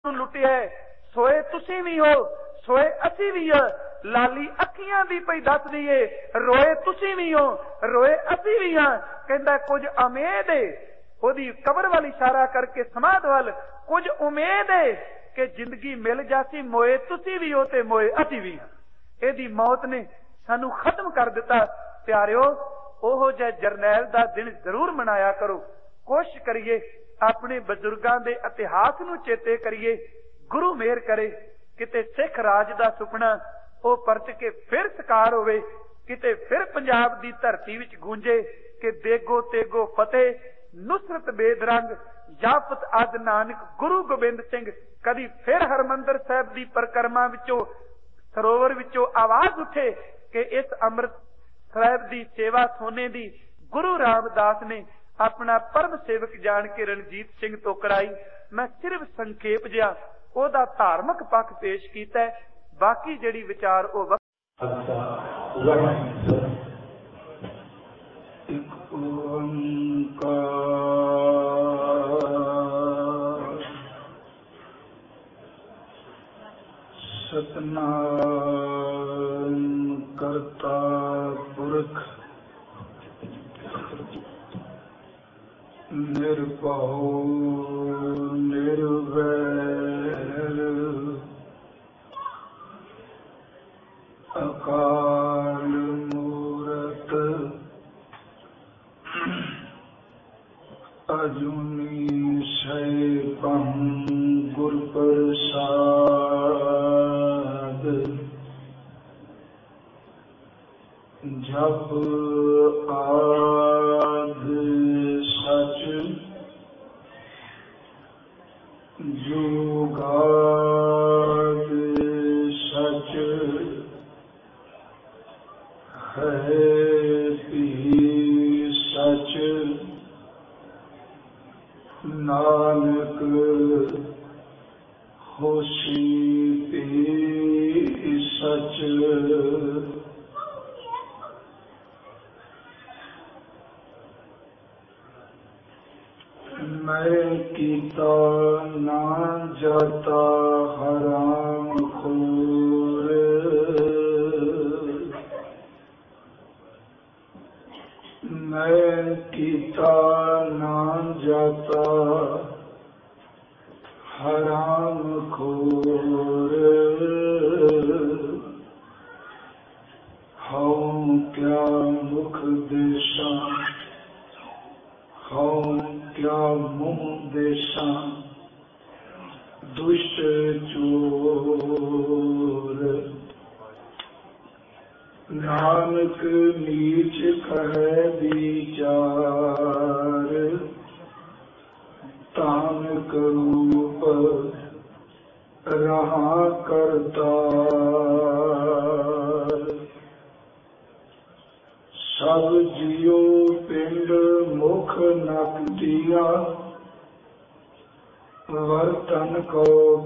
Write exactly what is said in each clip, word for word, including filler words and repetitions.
ਨੂੰ ਲੁੱਟਿਆ, ਸੋਏ ਤੁਸੀਂ ਵੀ ਹੋ, ਸੋਏ ਅਸੀਂ ਵੀ ਆ। ਲਾਲੀ ਅੱਖੀਆਂ ਦੀ ਪਈ ਦੱਸਦੀ ਏ, ਰੋਏ ਤੁਸੀਂ ਵੀ ਹੋ, ਰੋਏ ਅਸੀਂ ਵੀ ਹਾਂ। ਕਹਿੰਦਾ ਕੁਝ ਉਮੀਦ ਏ, ਉਹਦੀ ਕਬਰ ਵੱਲ ਇਸ਼ਾਰਾ ਕਰਕੇ ਸਮਾਧ ਵੱਲ, ਕੁਝ ਉਮੀਦ ਏ ਕਿ ਜ਼ਿੰਦਗੀ ਮਿਲ ਜਾਸੀ, ਮੋਏ ਤੁਸੀਂ ਵੀ ਹੋ ਤੇ ਮੋਏ ਅਸੀਂ ਵੀ ਹਾਂ। ਇਹਦੀ ਮੌਤ ਨੇ ਸਾਨੂੰ ਖਤਮ ਕਰ ਦਿੱਤਾ। ਪਿਆਰਿਓ, ਉਹੋ ਜਿਹਾ ਜਰਨੈਲ ਦਾ ਦਿਨ ਜ਼ਰੂਰ ਮਨਾਇਆ ਕਰੋ। ਕੋਸ਼ਿਸ਼ ਕਰੀਏ ਆਪਣੇ ਬਜ਼ੁਰਗਾਂ ਦੇ ਇਤਿਹਾਸ ਨੂੰ ਚੇਤੇ ਕਰੀਏ। ਗੁਰੂ ਮਿਹਰ ਕਰੇ ਕਿਤੇ ਸਿੱਖ ਰਾਜ ਦਾ ਸੁਪਨਾ ਉਹ ਪਰਚ ਕੇ ਫਿਰ ਸਾਕਾਰ ਹੋਵੇ, ਕਿਤੇ ਫਿਰ ਪੰਜਾਬ ਦੀ ਧਰਤੀ ਵਿੱਚ ਗੂੰਜੇ ਕਿ ਦੇਗੋ ਤੇਗੋ ਫਤਿਹ, ਨੁਸਰਤ ਬੇਦਰੰਗ, ਜਾਫਤ ਅਦ ਨਾਨਕ ਗੁਰੂ ਗੋਬਿੰਦ ਸਿੰਘ। ਕਦੀ ਫਿਰ ਹਰਮੰਦਰ ਸਾਹਿਬ ਦੀ ਪਰਿਕਰਮਾ ਵਿੱਚੋਂ, ਸਰੋਵਰ ਵਿੱਚੋਂ ਆਵਾਜ਼ ਉੱਠੇ ਕਿ ਇਸ ਅੰਮ੍ਰਿਤ ਸਾਹਿਬ ਦੀ ਸੇਵਾ ਸੋਨੇ ਦੀ ਗੁਰੂ ਰਾਮਦਾਸ ਨੇ ਆਪਣਾ ਪਰਮ ਸੇਵਕ ਜਾਣ ਕੇ ਰਣਜੀਤ ਸਿੰਘ ਤੋਂ ਕਰਾਈ। ਮੈਂ ਸਿਰਫ ਸੰਖੇਪ ਜਿਹਾ ਉਹਦਾ ਧਾਰਮਿਕ ਪੱਖ ਪੇਸ਼ ਕੀਤਾ ਹੈ, ਬਾਕੀ ਜਿਹੜੀ ਵਿਚਾਰ ਉਹ ਇੱਕ ਓੰਕਾਰ ਸਤਿਨਾਮ ਕਰਤਾ ਪੁਰਖ ਨਿਰਭਉ ਨਿਰਵੈਰ ਅਕਾਲ ਮੂਰਤ ਅਜੂਨੀ ਸੈਭੰ ਗੁਰ ਪ੍ਰਸਾਦ। ਜਪ ਆਦਿ ਸਚ ਜੁਗਾਦ ਸਚ ਹੈ ਭੀ ਸਚ ਨਾਨਕ ਹੋਸੀ ਭੀ ਸਚ। ਮੈਂ ਕੀਤਾ ਨਾ ਜਾਤਾ ਹਰਾਮ ਖੋਰ, ਮੈਂ ਕੀਤਾ ਨਾ ਜਾਤਾ ਹਰਾਮ ਖੋਰ। ਹਉ ਕਿਆ ਮੁਖ ਦੇਸ਼ਾਂ, ਹਉ ਕਿਆ ਮੂੰਹ ਦੇਸ਼ਾਂ, ਦੁਸ਼ਟ ਚੋਰ। ਨਾਨਕ ਨੀਚ ਕਹੈ ਵਿਚਾਰ, ਤਾਨ ਕਰੂਪ ਰਹਾ ਕਰਤਾਰ। ਸਭ ਜੀਉ ਪਿੰਡ ਮੁਖ ਨਕਤੀਆ, ਵਰਤਨ ਕੋ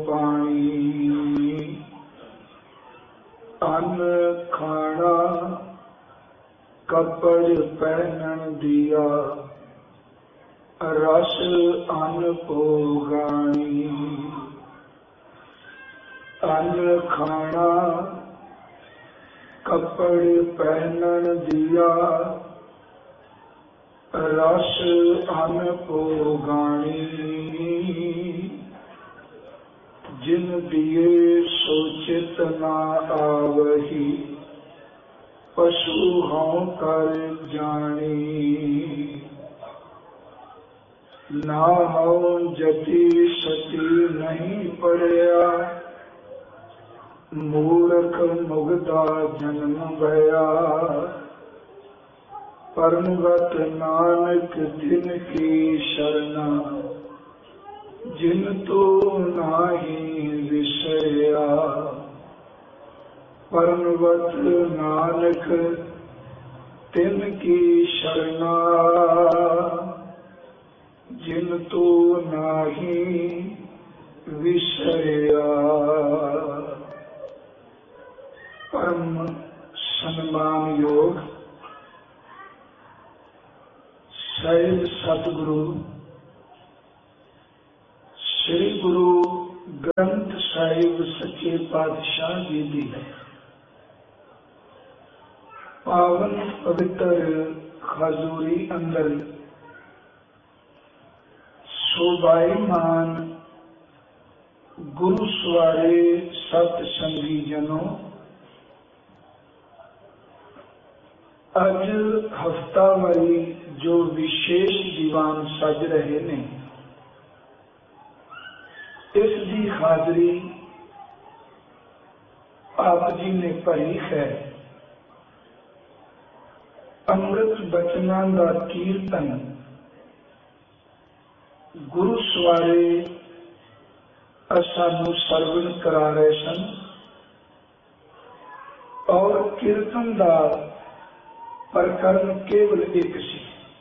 ਪਾਣੀ। ਅੰਨ ਖਾਣਾ ਕੱਪੜ ਪਹਿਨਣ ਦੀਆ, ਰਸ ਅੰਨ ਭੋਗਾਣੀ। ਅੰਨ ਖਾਣਾ ਕੱਪੜ ਪਹਿਨਣ ਦੀਆ, ਰਸ ਅੰਨ ਭੋਗਾਣੀ। ਜਿਨ ਦੀਏ ਸੋਚਿਤ ਨਾ ਆਵਹੀ, ਪਸ਼ੂ ਹਉ ਕਰ ਜਾਣੀ। ਨਾ ਹਉ ਜਤੀ ਸਤੀ ਨਹੀਂ ਪੜਿਆ, ਮੂਰਖ ਮੁਗਦਾ ਜਨਮ ਭਇਆ। ਪਰਮਗਤ ਨਾਨਕ ਤਿਨ ਕੀ ਸ਼ਰਨਾ, ਜਿਨ ਤੋ ਨਾਹੀ ਵਿਸਰਿਆ। ਪਰਮਗਤ ਨਾਨਕ ਤਿਨ ਕੀ ਸ਼ਰਨਾ, ਜਿਨ ਤੋ ਨਾਹੀ ਵਿਸਰਿਆ। ਪਰਮ ਸਨਮਾਨਯੋਗ ਸਹਿਬ ਸਤਿਗੁਰੂ ਸ੍ਰੀ ਗੁਰੂ ਗ੍ਰੰਥ ਸਾਹਿਬ ਸੱਚੇ ਪਾਤਸ਼ਾਹ ਜੀ ਦੀ ਪਾਵਨ ਪਵਿੱਤਰ ਹਜ਼ੂਰੀ ਅੰਦਰ ਸ਼ੋਭਾਇਮਾਨ ਗੁਰੂ ਸਵਾਰੇ ਸਤ ਸੰਗੀ ਜਨੋ, ਅੱਜ ਹਫ਼ਤਾਵਾਰੀ ਜੋ ਵਿਸ਼ੇਸ਼ ਦੀਵਾਨ ਸਜ ਰਹੇ ਨੇ, ਇਸ ਦੀ ਹਾਜ਼ਰੀ ਆਪ ਜੀ ਨੇ ਭਰੀ ਹੈ। ਅੰਮ੍ਰਿਤ ਬਚਨਾਂ ਦਾ ਕੀਰਤਨ ਗੁਰੂ ਸਵਾਰੇ ਸਾਨੂੰ ਸਰਵਣ ਕਰਾ ਰਹੇ ਸਨ, ਔਰ ਕੀਰਤਨ ਦਾ ਪ੍ਰਕਰਨ ਕੇਵਲ ਇੱਕ ਸੀ।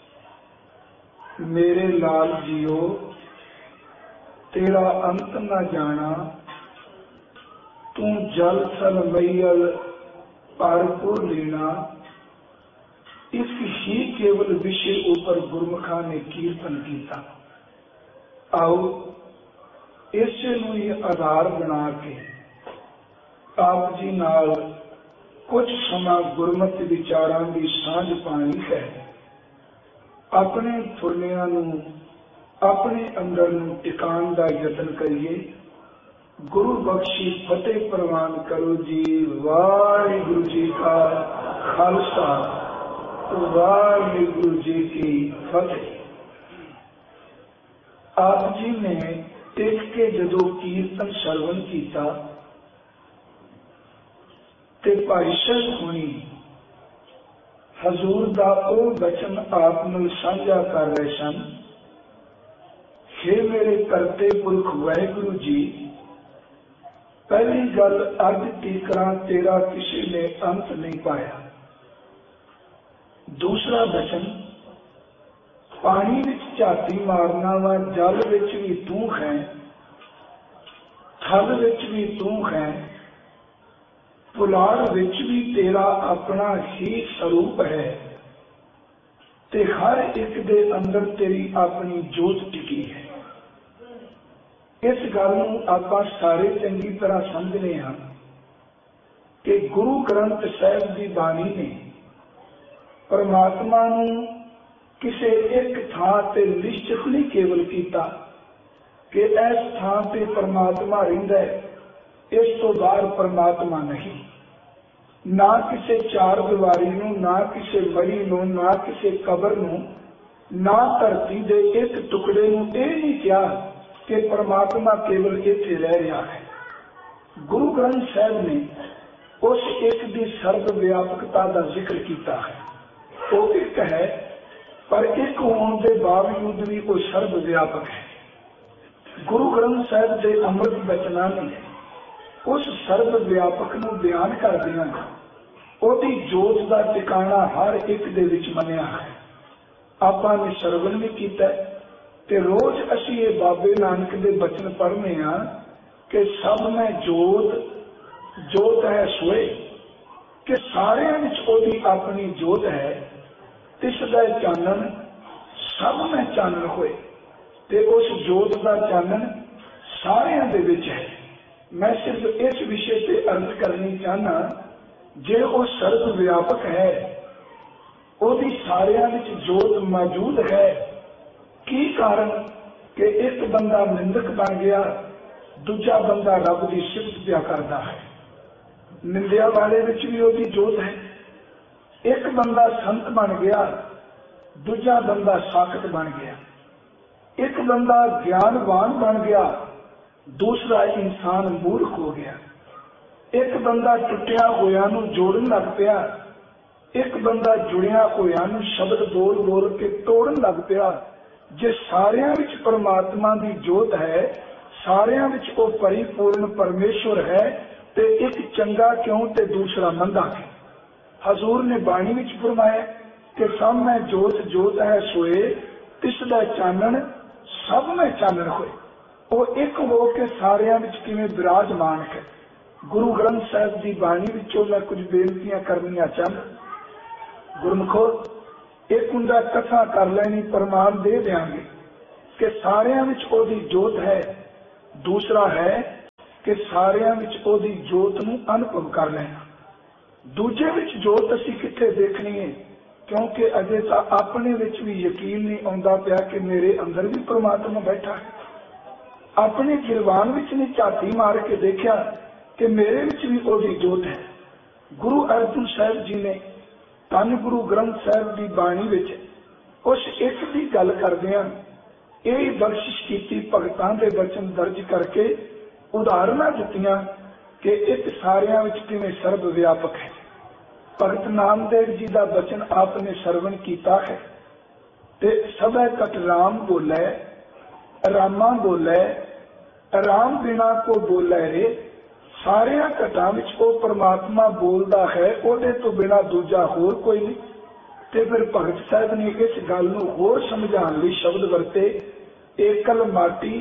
ਮੇਰੇ ਲਾਲ ਜੀਓ ਤੇਰਾ ਅੰਤ ਨਾ ਜਾਣਾ, ਤੂੰ ਜਲ ਥਲ ਮਈਲ ਭਰਪੂਰ ਲੈਣਾ। ਇਸ ਹੀ ਕੇਵਲ ਵਿਸ਼ੇ ਉੱਪਰ ਗੁਰਮੁਖਾਂ ਨੇ ਕੀਰਤਨ ਕੀਤਾ। ਆਓ ਇਸੇ ਨੂੰ ਹੀ ਆਧਾਰ ਬਣਾ ਕੇ ਆਪ ਜੀ ਨਾਲ ਕੁਝ ਸਮਾਂ ਗੁਰਮਤਿ ਵਿਚਾਰਾਂ ਦੀ ਸਾਂਝ ਪਾਣੀ ਹੈ। ਆਪਣੇ ਫੁਰਨਿਆਂ ਨੂੰ, ਆਪਣੇ ਅੰਦਰ ਨੂੰ ਟਿਕਾਣ ਦਾ ਯਤਨ ਕਰੀਏ। ਗੁਰੂ ਬਖਸ਼ੀ ਫਤਿਹ ਪ੍ਰਵਾਨ ਕਰੋ ਜੀ। ਵਾਹਿਗੁਰੂ ਜੀ ਕਾ ਖਾਲਸਾ, ਵਾਹਿਗੁਰੂ ਜੀ ਕੀ ਫਤਿਹ। ਆਪ ਜੀ ਨੇ ਟਿਕ ਕੇ ਜਦੋਂ ਕੀਰਤਨ ਸਰਵਣ ਕੀਤਾ ਤੇ ਭਾਈ ਸਾਹਿਬ ਹੋਣੀ ਹਜ਼ੂਰ ਦਾ ਉਹ ਬਚਨ ਆਪ ਨੂੰ ਸਾਂਝਾ ਕਰ ਰਹੇ ਸਨ। ਹੇ ਮੇਰੇ ਕਰਤੇ ਪੁਰਖ ਵਾਹਿਗੁਰੂ ਜੀ, ਪਹਿਲੀ ਗੱਲ ਅੱਜ ਤੀਕਰਾਂ ਤੇਰਾ ਕਿਸੇ ਨੇ ਅੰਤ ਨਹੀਂ ਪਾਇਆ। ਦੂਸਰਾ ਬਚਨ, ਪਾਣੀ ਵਿੱਚ ਝਾਤੀ ਮਾਰਨਾ ਵਾ, ਜਲ ਵਿੱਚ ਵੀ ਤੂੰ ਹੈ, ਥਲ ਵਿੱਚ ਵੀ ਤੂੰ ਹੈ, ਪੁਲਾੜ ਵਿੱਚ ਵੀ ਤੇਰਾ ਆਪਣਾ ਹੀ ਸਰੂਪ ਹੈ, ਤੇ ਹਰ ਇੱਕ ਦੇ ਅੰਦਰ ਤੇਰੀ ਆਪਣੀ ਜੋਤ ਟਿਕੀ ਹੈ। ਇਸ ਗੱਲ ਨੂੰ ਆਪਾਂ ਸਾਰੇ ਚੰਗੀ ਤਰ੍ਹਾਂ ਸਮਝਦੇ ਹਾਂ ਕਿ ਗੁਰੂ ਗ੍ਰੰਥ ਸਾਹਿਬ ਦੀ ਬਾਣੀ ਨੇ ਪਰਮਾਤਮਾ ਨੂੰ ਕਿਸੇ ਇੱਕ ਥਾਂ ਤੇ ਨਿਸ਼ਚਿਤ ਨਹੀਂ ਕੇਵਲ ਕੀਤਾ ਕਿ ਇਸ ਥਾਂ ਤੇ ਪਰਮਾਤਮਾ ਰਹਿੰਦਾ ਹੈ, ਇਸ ਤੋਂ ਬਾਹਰ ਪਰਮਾਤਮਾ ਨਹੀਂ। ਨਾ ਕਿਸੇ ਚਾਰ ਦੀਵਾਰੀ ਨੂੰ, ਨਾ ਕਿਸੇ ਮੜੀ ਨੂੰ, ਨਾ ਕਿਸੇ ਕਬਰ ਨੂੰ, ਨਾ ਧਰਤੀ ਦੇ ਇੱਕ ਟੁਕੜੇ ਨੂੰ ਇਹ ਨਹੀਂ ਕਿਹਾ ਕਿ ਪਰਮਾਤਮਾ ਕੇਵਲ ਇੱਥੇ ਰਹਿ ਰਿਹਾ ਹੈ। ਗੁਰੂ ਗ੍ਰੰਥ ਸਾਹਿਬ ਨੇ ਉਸ ਇੱਕ ਦੀ ਸਰਵ ਵਿਆਪਕਤਾ ਦਾ ਜ਼ਿਕਰ ਕੀਤਾ ਹੈ। ਉਹ ਇੱਕ ਹੈ, ਪਰ ਇੱਕ ਹੋਣ ਦੇ ਬਾਵਜੂਦ ਵੀ ਉਹ ਸਰਵ ਵਿਆਪਕ ਹੈ। ਗੁਰੂ ਗ੍ਰੰਥ ਸਾਹਿਬ ਦੇ ਅੰਮ੍ਰਿਤ ਬਚਨਾਂ ਨੇ ਉਸ ਸਰਵ ਵਿਆਪਕ ਨੂੰ ਬਿਆਨ ਕਰਦਿਆਂ ਉਹਦੀ ਜੋਤ ਦਾ ਟਿਕਾਣਾ ਹਰ ਇੱਕ ਦੇ ਵਿੱਚ ਮੰਨਿਆ ਹੈ। ਆਪਾਂ ਨੇ ਸਰਵਣ ਵੀ ਕੀਤਾ ਤੇ ਰੋਜ਼ ਅਸੀਂ ਇਹ ਬਾਬੇ ਨਾਨਕ ਦੇ ਬਚਨ ਪੜ੍ਹਨੇ ਆ ਕਿ ਸਭ ਮੈਂ ਜੋਤ, ਜੋਤ ਹੈ ਸੋਏ, ਕਿ ਸਾਰਿਆਂ ਵਿੱਚ ਉਹਦੀ ਆਪਣੀ ਜੋਤ ਹੈ। ਤਿਸ ਦਾ ਚਾਨਣ ਸਭ ਮੈਂ ਚਾਨਣ ਹੋਏ, ਤੇ ਉਸ ਜੋਤ ਦਾ ਚਾਨਣ ਸਾਰਿਆਂ ਦੇ ਵਿੱਚ ਹੈ। ਮੈਂ ਸਿਰਫ ਇਸ ਵਿਸ਼ੇ ਤੇ ਅਰਜ਼ ਕਰਨੀ ਚਾਹਨਾ, ਜੇ ਉਹ ਸਰਵ ਵਿਆਪਕ ਹੈ, ਉਹਦੀ ਸਾਰਿਆਂ ਵਿੱਚ ਜੋਤ ਮੌਜੂਦ ਹੈ, ਕੀ ਕਾਰਨ ਕਿ ਇੱਕ ਬੰਦਾ ਨਿੰਦਕ ਬਣ ਗਿਆ, ਦੂਜਾ ਬੰਦਾ ਰੱਬ ਦੀ ਸਿਫਤ ਪਿਆ ਕਰਦਾ ਹੈ। ਨਿੰਦਿਆ ਵਾਲੇ ਵਿੱਚ ਵੀ ਉਹਦੀ ਜੋਤ ਹੈ। ਇੱਕ ਬੰਦਾ ਸੰਤ ਬਣ ਗਿਆ, ਦੂਜਾ ਬੰਦਾ ਸਾਖਤ ਬਣ ਗਿਆ। ਇੱਕ ਬੰਦਾ ਗਿਆਨਵਾਨ ਬਣ ਗਿਆ, ਦੂਸਰਾ ਇਨਸਾਨ ਮੂਰਖ ਹੋ ਗਿਆ। ਇੱਕ ਬੰਦਾ ਟੁੱਟਿਆ ਹੋਇਆ ਨੂੰ ਜੋੜਨ ਲੱਗ ਪਿਆ, ਇੱਕ ਬੰਦਾ ਜੁੜਿਆ ਹੋਇਆ ਨੂੰ ਸ਼ਬਦ ਬੋਲ ਬੋਲ ਕੇ ਤੋੜਨ ਲੱਗ ਪਿਆ। ਜੇ ਸਾਰਿਆਂ ਵਿੱਚ ਪਰਮਾਤਮਾ ਦੀ ਜੋਤ ਹੈ, ਸਾਰਿਆਂ ਵਿੱਚ ਉਹ ਪਰਿਪੂਰਨ ਪਰਮੇਸ਼ਵਰ ਹੈ, ਤੇ ਇੱਕ ਚੰਗਾ ਕਿਉਂ ਤੇ ਦੂਸਰਾ ਮੰਦਾ ਕਿਉਂ? ਹਜ਼ੂਰ ਨੇ ਬਾਣੀ ਵਿੱਚ ਫਰਮਾਇਆ ਕਿ ਸਭ ਮੈਂ ਜੋਤ ਜੋਤ ਹੈ ਸੋਏ, ਤਿਸ ਦਾ ਚਾਨਣ ਸਭ ਮੈਂ ਚਾਨਣ ਹੋਏ। ਉਹ ਇੱਕ ਹੋ ਕੇ ਸਾਰਿਆਂ ਵਿੱਚ ਕਿਵੇਂ ਵਿਰਾਜਮਾਨ ਹੈ। ਗੁਰੂ ਗ੍ਰੰਥ ਸਾਹਿਬ ਦੀ ਬਾਣੀ ਵਿੱਚੋਂ ਮੈਂ ਕੁਝ ਬੇਨਤੀਆਂ ਕਰਨੀਆਂ ਚਾਹੁੰਦਾ। ਗੁਰਮੁਖੋ, ਇੱਕ ਹੁੰਦਾ ਕਥਾ ਕਰ ਲੈਣੀ, ਪ੍ਰਮਾਣ ਦੇ ਦਿਆਂਗੇ ਕਿ ਸਾਰਿਆਂ ਵਿੱਚ ਉਹਦੀ ਜੋਤ ਹੈ। दूसरा है कि सारिਆਂ ਵਿੱਚ ਉਹਦੀ ਜੋਤ ਨੂੰ ਅਨੁਭਵ ਕਰ ਲੈਣਾ। ਦੂਜੇ ਵਿੱਚ ਜੋਤ ਅਸੀਂ ਕਿੱਥੇ ਦੇਖਣੀ ਹੈ, ਕਿਉਂਕਿ ਅਜੇ ਤਾਂ ਆਪਣੇ ਵਿੱਚ ਵੀ ਯਕੀਨ ਨਹੀਂ ਆਉਂਦਾ ਪਿਆ ਕਿ ਮੇਰੇ ਅੰਦਰ ਵੀ ਪਰਮਾਤਮਾ ਬੈਠਾ ਹੈ। ਆਪਣੇ ਗਿਰਵਾਨ ਵਿੱਚ ਨਹੀਂ ਝਾਤੀ ਮਾਰ ਕੇ ਦੇਖਿਆ ਕਿ ਮੇਰੇ ਵਿੱਚ ਵੀ ਉਹਦੀ ਜੋਤ ਹੈ। ਗੁਰੂ ਅਰਜਨ ਸਾਹਿਬ ਜੀ ਨੇ ਧੰਨ ਗੁਰੂ ਗ੍ਰੰਥ ਸਾਹਿਬ ਦੀ ਬਾਣੀ ਵਿੱਚ ਉਸ ਇੱਕ ਦੀ ਗੱਲ ਕਰਦਿਆਂ ਇਹ ਬਖਸ਼ਿਸ਼ ਕੀਤੀ, ਭਗਤਾਂ ਦੇ ਬਚਨ ਦਰਜ ਕਰਕੇ ਉਦਾਹਰਨਾਂ ਦਿੱਤੀਆਂ ਕਿ ਇੱਕ ਸਾਰਿਆਂ ਵਿੱਚ ਕਿਵੇਂ ਸਰਬ ਵਿਆਪਕ ਹੈ। ਭਗਤ ਨਾਮਦੇਵ ਜੀ ਦਾ ਬਚਨ ਆਪ ਨੇ ਸਰਵਣ ਕੀਤਾ ਹੈ ਤੇ ਸਭੈ ਕਟ ਰਾਮ ਬੋਲੇ, ਰਾਮਾ ਬੋਲੇ, ਰਾਮ ਬਿਨਾ ਕੋ ਬੋਲੇ ਰੇ। ਸਾਰਿਆਂ ਘਟਾਂ ਵਿੱਚ ਉਹ ਪਰਮਾਤਮਾ ਬੋਲਦਾ ਹੈ, ਉਹਦੇ ਤੋਂ ਬਿਨਾ ਦੂਜਾ ਹੋਰ ਕੋਈ ਨਹੀਂ। ਤੇ ਫਿਰ ਭਗਤ ਸਾਹਿਬ ਨੇ ਇਸ ਗੱਲ ਨੂੰ ਹੋਰ ਸਮਝਾਉਣ ਲਈ ਸ਼ਬਦ ਵਰਤੇ, ਏਕਲ ਮਾਟੀ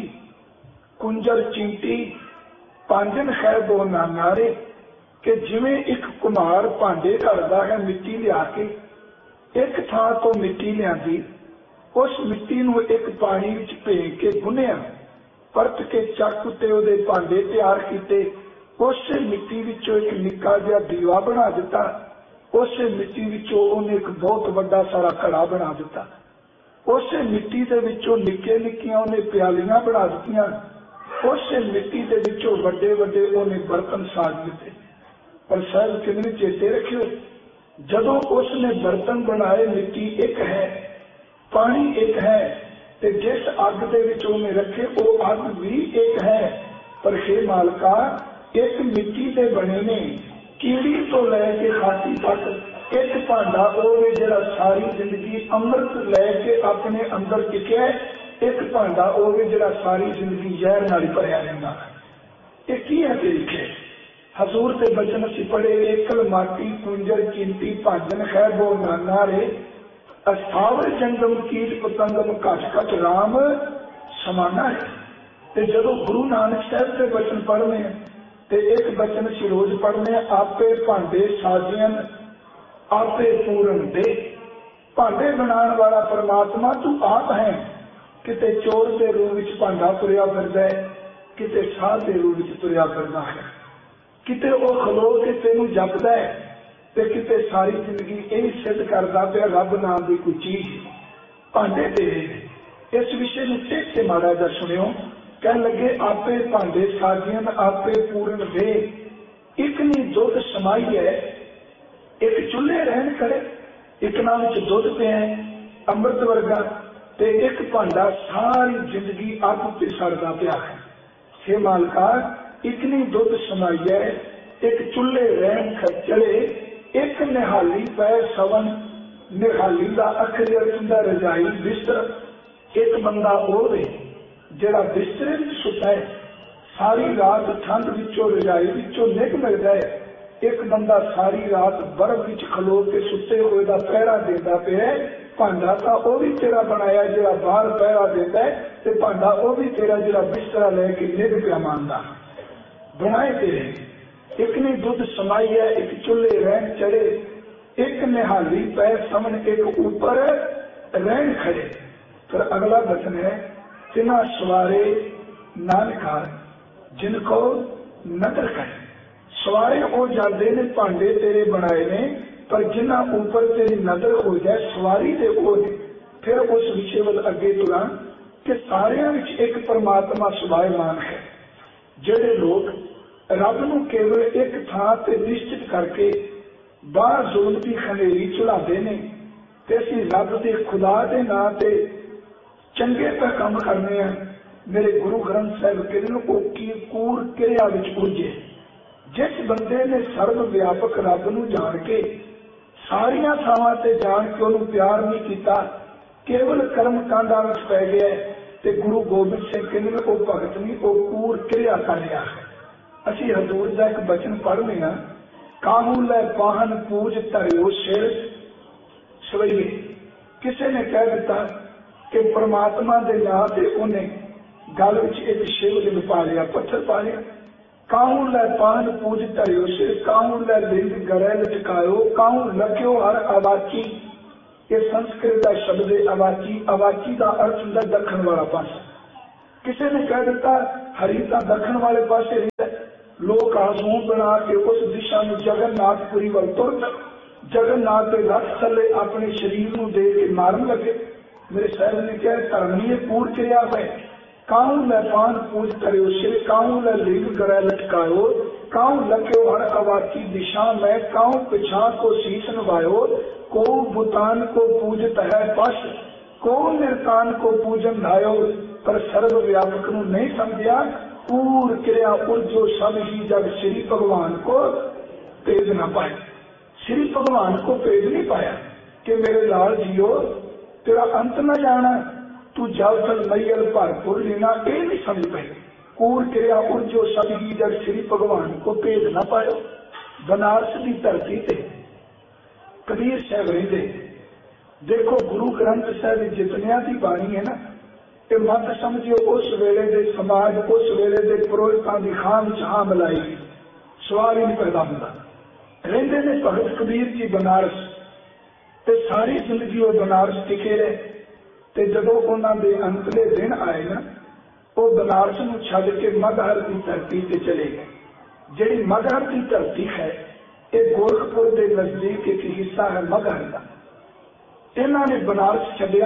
ਕੁੰਜਰ ਚੀਂਟੀ ਪਾਂਜਨ ਹੈ ਦੋ ਨਾਨਾਰੇ। ਕਿ ਜਿਵੇਂ ਇੱਕ ਕੁਮਾਰ ਭਾਂਡੇ ਘੜਦਾ ਹੈ ਮਿੱਟੀ ਲਿਆ ਕੇ, ਇੱਕ ਥਾਂ ਤੋਂ ਮਿੱਟੀ ਲਿਆਂਦੀ, ਉਸ ਮਿੱਟੀ ਨੂੰ ਇੱਕ ਪਾਣੀ ਵਿੱਚ ਭੇ ਕੇ ਗੁੰਨਿਆ, ਪਰਤ ਕੇ ਚੱਕ ਤੇ ਉਹਦੇ ਭਾਂਡੇ ਤਿਆਰ ਕੀਤੇ, ਉਸੇ ਮਿੱਟੀ ਵਿੱਚੋਂ ਇੱਕ ਨਿੱਕਾ ਜਿਹਾ ਦੀਵਾ ਬਣਾ ਦਿੱਤਾ, ਉਸੇ ਮਿੱਟੀ ਵਿੱਚੋਂ ਉਹਨੇ ਇੱਕ ਬਹੁਤ ਵੱਡਾ ਸਾਰਾ ਘੜਾ ਬਣਾ ਦਿੱਤਾ, ਉਸੇ ਮਿੱਟੀ ਦੇ ਵਿੱਚੋਂ ਨਿੱਕੇ ਨਿੱਕੀਆਂ ਉਹਨੇ ਪਿਆਲੀਆਂ ਬਣਾ ਦਿੱਤੀਆਂ, ਉਸੇ ਮਿੱਟੀ ਦੇ ਵਿੱਚੋਂ ਵੱਡੇ ਵੱਡੇ ਉਹਨੇ ਬਰਤਨ ਸਾਜ ਦਿੱਤੇ। ਪਰ ਸਾਹਿਬ ਕਿੰਨੇ ਚੇਤੇ ਰੱਖਿਓ, ਜਦੋਂ ਉਸਨੇ ਬਰਤਨ ਬਣਾਏ ਮਿੱਟੀ ਇੱਕ ਹੈ, ਪਾਣੀ ਇੱਕ ਹੈ, ਤੇ ਜਿਸ ਅੱਗ ਦੇ ਵਿੱਚ ਉਹਨੇ ਰੱਖੇ ਉਹ ਅੱਗ ਵੀ ਇੱਕ ਹੈ। ਪਰ ਹੇ ਮਾਲਕਾ, ਇੱਕ ਮਿੱਟੀ ਦੇ ਬਣੇ ਨੇ, ਕੀੜੀ ਤੋਂ ਲੈ ਕੇ ਹਾਥੀ ਤੱਕ ਇੱਕ ਭਾਂਡਾ ਉਹ ਜਿਹੜਾ ਸਾਰੀ ਜ਼ਿੰਦਗੀ ਅੰਮ੍ਰਿਤ ਲੈ ਕੇ ਆਪਣੇ ਅੰਦਰ ਟਿਕਿਆ, ਇੱਕ ਭਾਂਡਾ ਉਹ ਜਿਹੜਾ ਸਾਰੀ ਜ਼ਿੰਦਗੀ ਜ਼ਹਿਰ ਨਾਲ ਭਰਿਆ ਰਹਿੰਦਾ। ਇਹ ਕੀ ਹੈ ਤਰੀਕੇ? ਹਜ਼ੂਰ ਦੇ ਬਚਨ ਅਸੀਂ ਪੜ੍ਹੇ, ਏਕਲ ਮਾਟੀ ਕੁੰਜਰ ਚਿੰਤੀ ਭਾਜਨ ਹੈ ਬੋ ਨਾਨਾ ਰੇ, ਅਸਥਾਵਰ ਜੰਗਮ ਕੀਟ ਪਤੰਗਮ ਘਟ ਘਟ ਰਾਮ ਸਮਾਨਾ ਹੈ। ਤੇ ਜਦੋਂ ਗੁਰੂ ਨਾਨਕ ਸਾਹਿਬ ਦੇ ਬਚਨ ਪੜ੍ਹਨੇ ਤੇ ਇੱਕ ਬਚਨ ਅਸੀਂ ਰੋਜ਼ ਪੜ੍ਹਨੇ, ਆਪੇ ਭਾਂਡੇ ਸਾਜੀਆਂ ਆਪੇ ਪੂਰਨ ਦੇ। ਭਾਂਡੇ ਬਣਾਉਣ ਵਾਲਾ ਪਰਮਾਤਮਾ ਤੂੰ ਆਪ ਹੈ। ਕਿਤੇ ਚੋਰ ਦੇ ਰੂਪ ਵਿੱਚ ਭਾਂਡਾ ਤੁਰਿਆ ਫਿਰਦਾ ਹੈ, ਕਿਤੇ ਸਾਧ ਦੇ ਰੂਪ ਵਿੱਚ ਤੁਰਿਆ ਫਿਰਦਾ ਹੈ, ਕਿਤੇ ਉਹ ਖਲੋ ਕੇ ਤੈਨੂੰ ਜਪਦਾ ਹੈ ਤੇ ਕਿਤੇ ਸਾਰੀ ਜ਼ਿੰਦਗੀ ਇਹ ਸਿੱਧ ਕਰਦਾ ਪਿਆ ਰੱਬ ਨਾਮ ਦੀ ਕੋਈ ਚੀਜ਼ ਭਾਂਡੇ ਤੇਰੇ। ਇਸ ਵਿਸ਼ੇ ਨੂੰ ਟੇਕ ਕੇ ਮਾੜਾ ਜਿਹਾ ਸੁਣਿਓ। ਕਹਿਣ ਲੱਗੇ ਆਪੇ ਭਾਂਡੇ ਸਾਜੀਆਂ ਆਪੇ ਪੂਰਨ ਦੇ, ਇੱਕ ਨਹੀਂ ਦੁੱਧ ਸਮਾਈ ਹੈ, ਇੱਕ ਚੁੱਲ੍ਹੇ ਰਹਿਣ ਖੜੇ, ਇੱਕ ਨਾਲ ਵਿੱਚ ਦੁੱਧ ਪਿਆ ਅੰਮ੍ਰਿਤ ਵਰਗਾ, ਤੇ ਇੱਕ ਭਾਂਡਾ ਸਾਰੀ ਜ਼ਿੰਦਗੀ ਅੱਗ ਤੇ ਸੜਦਾ ਪਿਆ ਹੈ। ਹੇ ਮਾਲਕਾ, ਇੱਕ ਨਹੀਂ ਦੁੱਧ ਸਮਾਈ ਹੈ, ਇੱਕ ਚੁੱਲ੍ਹੇ ਰਹਿਣ ਖਚਲੇ, ਇੱਕ ਨਿਹਾਲੀ ਪੈ ਸਵਨ। ਨਿਹਾਲੀ ਦਾ ਅੱਖਰ ਅਰਥ ਹੁੰਦਾ ਰਜਾਈ ਬਿਸਤਰ। ਇੱਕ ਬੰਦਾ ਉਹ ਵੇ ਜਿਹੜਾ ਬਿਸਤਰੇ ਵਿੱਚ ਸੁੱਤਾ ਹੈ, ਸਾਰੀ ਰਾਤ ਠੰਡ ਵਿੱਚੋਂ ਰਜਾਈ ਵਿੱਚੋਂ ਨਿੱਘ ਮਿਲਦਾ ਹੈ। ਇੱਕ ਬੰਦਾ ਸਾਰੀ ਰਾਤ ਬਰਫ਼ ਵਿੱਚ ਖਲੋ ਕੇ ਸੁੱਤੇ ਹੋਏ ਦਾ ਪਹਿਰਾ ਦਿੰਦਾ ਪਿਆ। ਭਾਂਡਾ ਤਾਂ ਉਹ ਵੀ ਤੇਰਾ ਬਣਾਇਆ ਜਿਹੜਾ ਬਾਹਰ ਪਹਿਰਾ ਦਿੰਦਾ ਹੈ, ਤੇ ਭਾਂਡਾ ਉਹ ਵੀ ਤੇਰਾ ਜਿਹੜਾ ਬਿਸਤਰਾ ਲੈ ਕੇ ਨਿੱਘ ਪਿਆ ਮੰਨਦਾ। ਬਣਾਏ ਤੇਰੇ। ਇੱਕ ਨੇ ਦੁੱਧ ਸਮਾਈ ਹੈ, ਇੱਕ ਚੁੱਲ੍ਹੇ ਰਹਿਣ ਚੜੇ, ਇੱਕ ਨਿਹਾਲੀ ਪੈ ਸਮਨ, ਇੱਕ ਉੱਪਰ ਰਹਿਣ ਖੜੇ। ਫਿਰ ਅਗਲਾ ਬਚਨ ਹੈ, ਤਿਨਾ ਸਵਾਰੇ ਨਾਨਕਾ ਜਿਨ ਕੋ ਨਦਰ ਕਰੇ। ਸਵਾਰੇ ਉਹ ਜਾਂਦੇ ਨੇ ਭਾਂਡੇ ਤੇਰੇ ਬਣਾਏ ਨੇ, ਪਰ ਜਿਨ੍ਹਾਂ ਉੱਪਰ ਤੇਰੀ ਨਜ਼ਰ ਹੋ ਜਾਏ ਸਵਾਰੀ ਦੇ ਉਹ ਨੇ। ਫਿਰ ਉਸ ਵਿਸ਼ੇ ਵੱਲ ਅੱਗੇ ਤੁਰਾਂ ਕਿ ਸਾਰਿਆਂ ਵਿੱਚ ਇੱਕ ਪਰਮਾਤਮਾ ਸੁਭਾਇਮਾਨ ਹੈ। ਜਿਹੜੇ ਲੋਕ ਰੱਬ ਨੂੰ ਕੇਵਲ ਇੱਕ ਥਾਂ ਤੇ ਨਿਸ਼ਚਿਤ ਕਰਕੇ ਬਾਹਰ ਜ਼ੁਲਮ ਦੀ ਖਨੇਰੀ ਚੁਲਾਉਂਦੇ ਨੇ, ਤੇ ਅਸੀਂ ਰੱਬ ਦੇ ਖੁਦਾ ਦੇ ਨਾਂ ਤੇ ਚੰਗੇ ਤਾਂ ਕੰਮ ਕਰਨੇ ਆ, ਮੇਰੇ ਗੁਰੂ ਗ੍ਰੰਥ ਸਾਹਿਬ ਕਹਿੰਦੇ ਨੇ ਉਹ ਕੀ ਕੂੜ ਕਿਰਿਆ ਵਿੱਚ ਉਲਝੇ। ਜਿਸ ਬੰਦੇ ਨੇ ਸਰਵ ਵਿਆਪਕ ਰੱਬ ਨੂੰ ਜਾਣ ਕੇ ਸਾਰੀਆਂ ਥਾਵਾਂ ਤੇ ਜਾਣ ਕੇ ਉਹਨੂੰ ਪਿਆਰ ਨਹੀਂ ਕੀਤਾ, ਕੇਵਲ ਕਰਮ ਕਾਂਡਾਂ ਵਿੱਚ ਪੈ ਗਿਆ, ਤੇ ਗੁਰੂ ਗੋਬਿੰਦ ਸਿੰਘ ਕਹਿੰਦੇ ਨੇ ਉਹ ਭਗਤ ਨਹੀਂ, ਉਹ ਕੂੜ ਕਿਰਿਆ ਕਰ ਰਿਹਾ ਹੈ। ਅਸੀਂ ਹਜ਼ੂਰ ਦਾ ਇੱਕ ਬਚਨ ਪੜ੍ਹਨੇ ਹਾਂ, ਕਾਹੂ ਲੈ ਪਾਹਨ ਪੂਜ ਧਰਿਓ ਸਿਰ ਸਵਈਏ। ਕਿਸੇ ਨੇ ਕਹਿ ਦਿੱਤਾ ਕਿ ਪਰਮਾਤਮਾ ਦੇ ਨਾਂ ਤੇ ਉਹਨੇ ਗਲ ਵਿੱਚ ਇੱਕ ਸ਼ਿਵਲਿੰਗ ਪਾ ਲਿਆ, ਪੱਥਰ ਪਾ ਲਿਆ। ਕਾਹੂ ਲੈ ਪਾਹਨ ਪੂਜ ਧਰਿਓ ਸਿਰ, ਕਾਹੂ ਲੈ ਲਿੰਗ ਗਰੇ ਲਟਕਾਇਓ, ਕਾਹੂ ਲਖਿਓ ਹਰ ਅਵਾਚੀ। ਇਹ ਸੰਸਕ੍ਰਿਤ ਦਾ ਸ਼ਬਦ ਹੈ ਅਵਾਚੀ। ਅਵਾਚੀ ਦਾ ਅਰਥ ਹੁੰਦਾ ਦੱਖਣ ਵਾਲਾ ਪਾਸਾ। ਕਿਸੇ ਨੇ ਕਹਿ ਦਿੱਤਾ हरि तो दक्षिण वाले पासे रहता है। लोग आसूम बना के उस दिशा में जगन्नाथपुरी वाल तुर जगन्नाथ के रथ थले अपने शरीर को दे के मारन लगे। मेरे साहब ने कहा धर्मी पूर क्रिया है, काऊ ल पान पूज करो श्री काऊ ल लिंग गड़ा लटकायो, काऊ लक्यो हर अवाची दिशा में, काऊ पिछा को शीश नवायो, को भूतान को पूजत है पश, को निर्तान को पूजन धायो, पर सर्व व्यापक नु नहीं समझिया। पूर क्रिया उर्जो सब ही जब श्री भगवान को भेज ना पाए, श्री भगवान को भेज नहीं पाया कि मेरे लाल जियो तेरा अंत न जाना, तू जल थल मैयल भरपूर लेना, ये नहीं समझ पाए। पूर क्रिया उर्जो सब ही जब श्री भगवान को भेज ना पायो। बनारस की धरती से कबीर साहब रहते, देखो गुरु ग्रंथ साहब जितनिया की बाणी है ना, ये मत समझियो उस वेले दे समाज उस वेले दे पुरोहितां दी खाम चाह मिलाई सवाल ही नहीं पैदा होता। रहंदे ने भगत कबीर जी बनारस ते सारी जिंदगी वो बनारस टिके रहे, ते जदों उन्हां दे अंतले दिन आए ना, वो बनारस नूं छड्ड के मगहर की धरती ते चले गए। जिहड़ी मगहर की धरती है ये गोरखपुर के नजदीक एक हिस्सा है मगहर का। इन्हां ने बनारस छड्डिया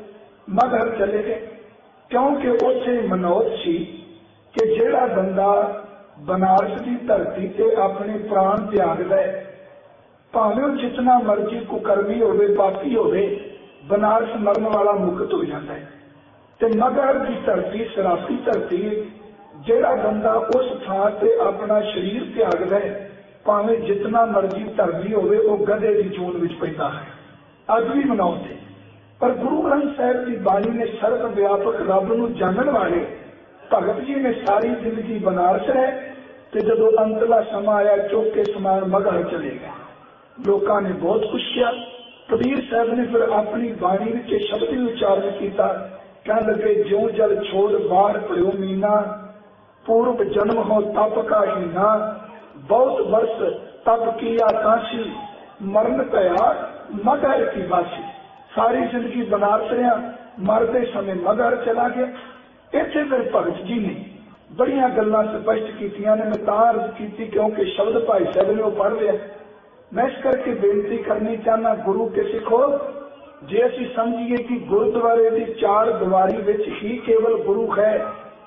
मगहर चले गए, क्योंकि उसे मनोत सी कि जेड़ा बंदा बनारस की धरती से अपने प्राण त्याग दे, भावें जितना मर्जी कुकर्मी होवे पापी होवे, बनारस मरण वाला मुक्त हो जाता है। ते मगहर की धरती शराबी धरती, जेड़ा बंदा उस थां से अपना शरीर त्याग दे, भावें जितना मर्जी धर्मी होवे, वो गधे की चोन विच पैंदा है। अज भी मनोत है। पर गुरु ग्रंथ साहिब की बाणी ने सर्व व्यापक रब नूं जानन वाले भगत जी ने सारी जिंदगी बनारस रहे, ते जदों अंतला समा आया चौक के समान मगहर चले गए। लोगों ने बहुत कुछ किया। कबीर साहब ने फिर अपनी बाणी के शब्द ही उच्चारण किया, कह लगे ज्यों जल छोड़ बाहर पड़ो मीना, पूर्व जन्म हो तप का हीना, बहुत वर्ष तप किया काशी, मरण पया मगहर की बासी। सारी जिंदगी बनारस रहा, मरते समय मगहर चला गया। इतने फिर भगत जी ने बड़िया गल्लां स्पष्ट कीतियां ने, मैं तार की क्योंकि शब्द भाई साहब ने वो पढ़ लिया। मैं इस करके बेनती करनी चाहना गुरु के सिखो, जे असीं समझिए कि गुरुद्वारे की चार दीवारी विच ही केवल गुरु है,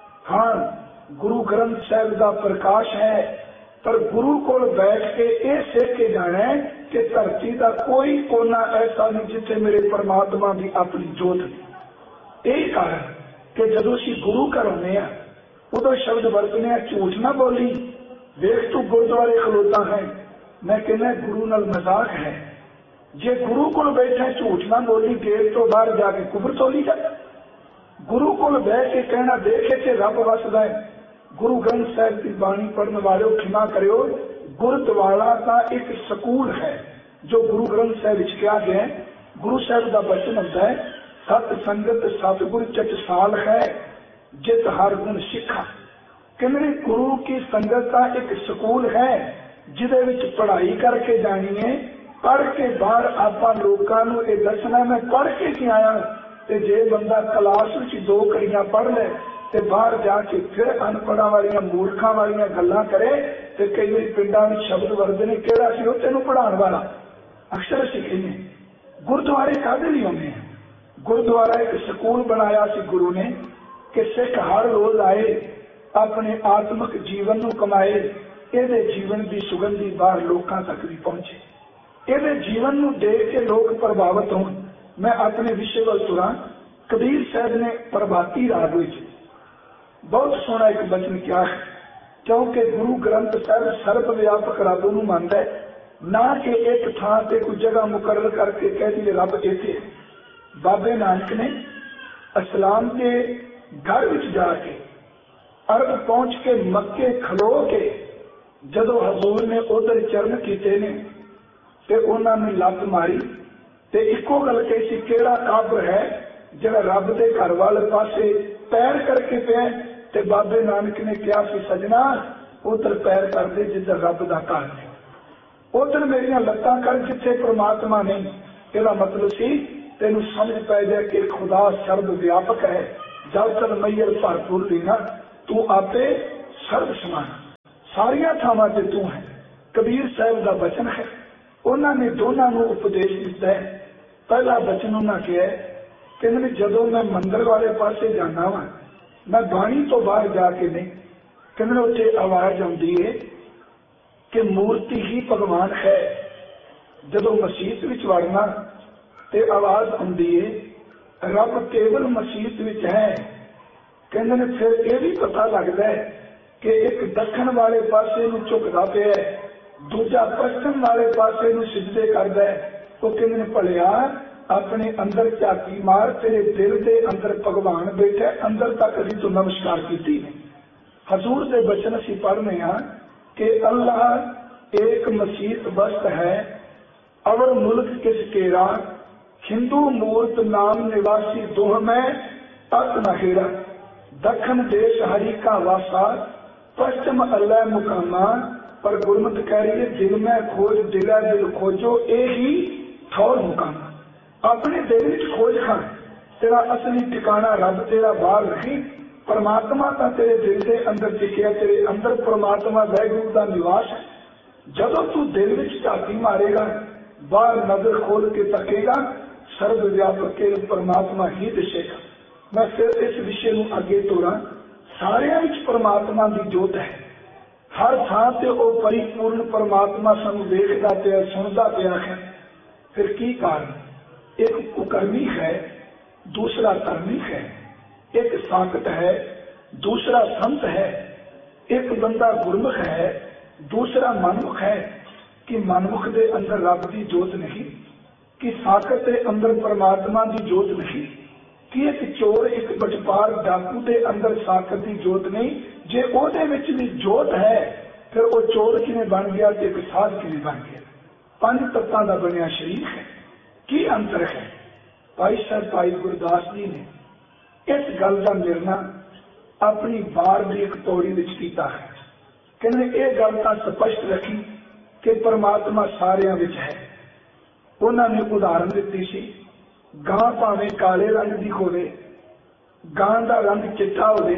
हाँ गुरु ग्रंथ साहिब का प्रकाश है, पर गुरु को बैठ के ये सीख के जाना है कि धरती का कोई कोना ऐसा नहीं जिथे मेरे परमात्मा की अपनी जोत नहीं। यही कारण कि जदों असीं गुरु घर आने उदों शब्द वरतने झूठ ना बोली, देख तू गुरुद्वारे खलोता है, मैं कहना गुरु नाल मजाक है। जे गुरु को बैठे झूठ ना बोली, गेट तो बाहर जाके कुफर तोली जाए। गुरु को बह के कहना देखे थे रब वसदा है। गुरु ग्रंथ साहिब की बाणी पढ़ने वाले क्षमा करो, गुरुद्वारा का एक सकूल है जो गुरु ग्रंथ साहिब क्या गया। गुरु साहिब का वचन होता है, सत संगत सतगुरु चटसाल है, जित हर गुण सिखा। कहने गुरु की संगत का एक सकूल है जिदे विच पढ़ाई करके जानी है, पढ़ के बाहर आपा लोकां नूं ये दसना मैं पढ़ के की आया। ते जे बंदा क्लास विच दो घड़ियां पढ़ ले ते बाहर जाके फिर अनपढ़ा वालियां मूर्खां वालियां गल्लां करे, ते कई बार पिंडां विच शब्द वरदे ने किहड़ा सी ओह तैनूं पढ़ाउण वाला। अक्सर असीं कहने गुरुद्वारे काहदे लई आउंदे आ? गुरुद्वारा एक सकूल बनाया सी गुरु ने कि सिख हर रोज आए, अपने आत्मिक जीवन नूं कमाए, इहदे जीवन की सुगंधी बाहर लोकां तक भी पहुंचे, इहदे जीवन नूं देख के लोग प्रभावित होण। मैं अपने विषय वल तुरां। कबीर साहब ने प्रभाती राग विच बहुत सोहना एक वचन किया है, क्योंकि गुरु ग्रंथ साहब सर्व व्यापक रब नूं मनदा है, ना कि एक थां ते कोई जगह मुकर्रर करके कह दिए रब इत्थे। बाबे नानक ने इस्लाम के घर विच जाके अरब पहुंच के मक्के खलो के जदों हजूर ने उधर चरण कीते ने ते उन्होंने लत मारी ते इको गल कही सी, केड़ा काबर है जिहड़ा रब दे घर वाले पासे पैर करके पे। ते बाबे नानक ने कहा सी, सजना उधर पैर कर दे जिधर रब दा घर है, उधर मेरियां लत्तां कर जिथे परमात्मा नहीं। इसदा मतलब सी तेनू समझ पै जाए कि खुदा सर्व व्यापक है। जब तक मैयर भरपूर लेना तू आपे सर्व समान, सारिया थावां ते तू है। कबीर साहब का बचन है, उन्होंने दोनों को उपदेश दिता है। पहला बचन उन्होंने कहा कि जदों मैं मंदिर वाले पासे जाना वा, मैं बाणी तो बाहर जाके नहीं, कहने उत्थे आवाज आती है कि मूर्ति ही भगवान है। जदों मसीत विच वड़ना ते आवाज आती है रब केवल मसीत विच है। कहते फिर यह भी पता लगता है कि एक दक्षिण वाले पासे नूं झुकदा पिया है, दूजा पश्चिम वाले पासे नूं सिजदे करदा है। वो कहते भलिया अपने अंदर झाकी मार, तेरे दिल के अंदर भगवान बैठा, अंदर तक असीं तो नमस्कार कीती ने। हजूर के बचन असीं पढ़ने हैं कि अल्लाह एक मसीत बस्त है, अवर मुल्क किस केरा, हिंदू मूर्त नाम निवासी दोह में अत नहेरा। दखन देश हरि का वासा, पश्चिम अल्लाह मुकामा, पर गुरमत कह रही है दिल में खोज दिला दिल खोजो, ए ही ठौर मुकामा। अपने दिल में खोज खान, तेरा असली ठिकाना रब तेरा बाहर नहीं, परमात्मा का तेरे दिल के अंदर टिकिया, तेरे अंदर परमात्मा वैगुरु का निवास है। जदों तू दिल में झाकी मारेगा, बाहर नजर खोल के तकेगा, सर्वव्यापक के परमात्मा ही दिसेगा। मैं फिर इस विषय को अगे तोड़ा। सारियां विच परमात्मा की जोत है, हर थां ते वो परिपूर्ण परमात्मा सानू देखदा पिया, सुनदा पिया है। फिर की कारण? एक कुकर्मी है, दूसरा कर्मी है, एक साकट है, दूसरा संत है, एक बंदा गुरमुख है, दूसरा मनमुख है। कि मनमुख के अंदर रब की जोत नहीं, कि साकट के अंदर परमात्मा की जोत नहीं, कि एक चोर एक बटपार डाकू के अंदर साकट की जोत नहीं। जे ओदे विच भी जोत है फिर वो चोर किवें बन गया, एक साध किवें बन गया। पंज तत्तां दा बनिया शरीर है, की अंतर है? भाई साहब भाई गुरदास जी ने इस गल का निर्णय अपनी बार की एक पौड़ी विच कीता है। कहते यह गल तो स्पष्ट रखी कि परमात्मा सारियां विच है। उन्होंने उदाहरण दी सी, गां भावें काले रंग की होवे, गां का रंग चिट्टा होवे,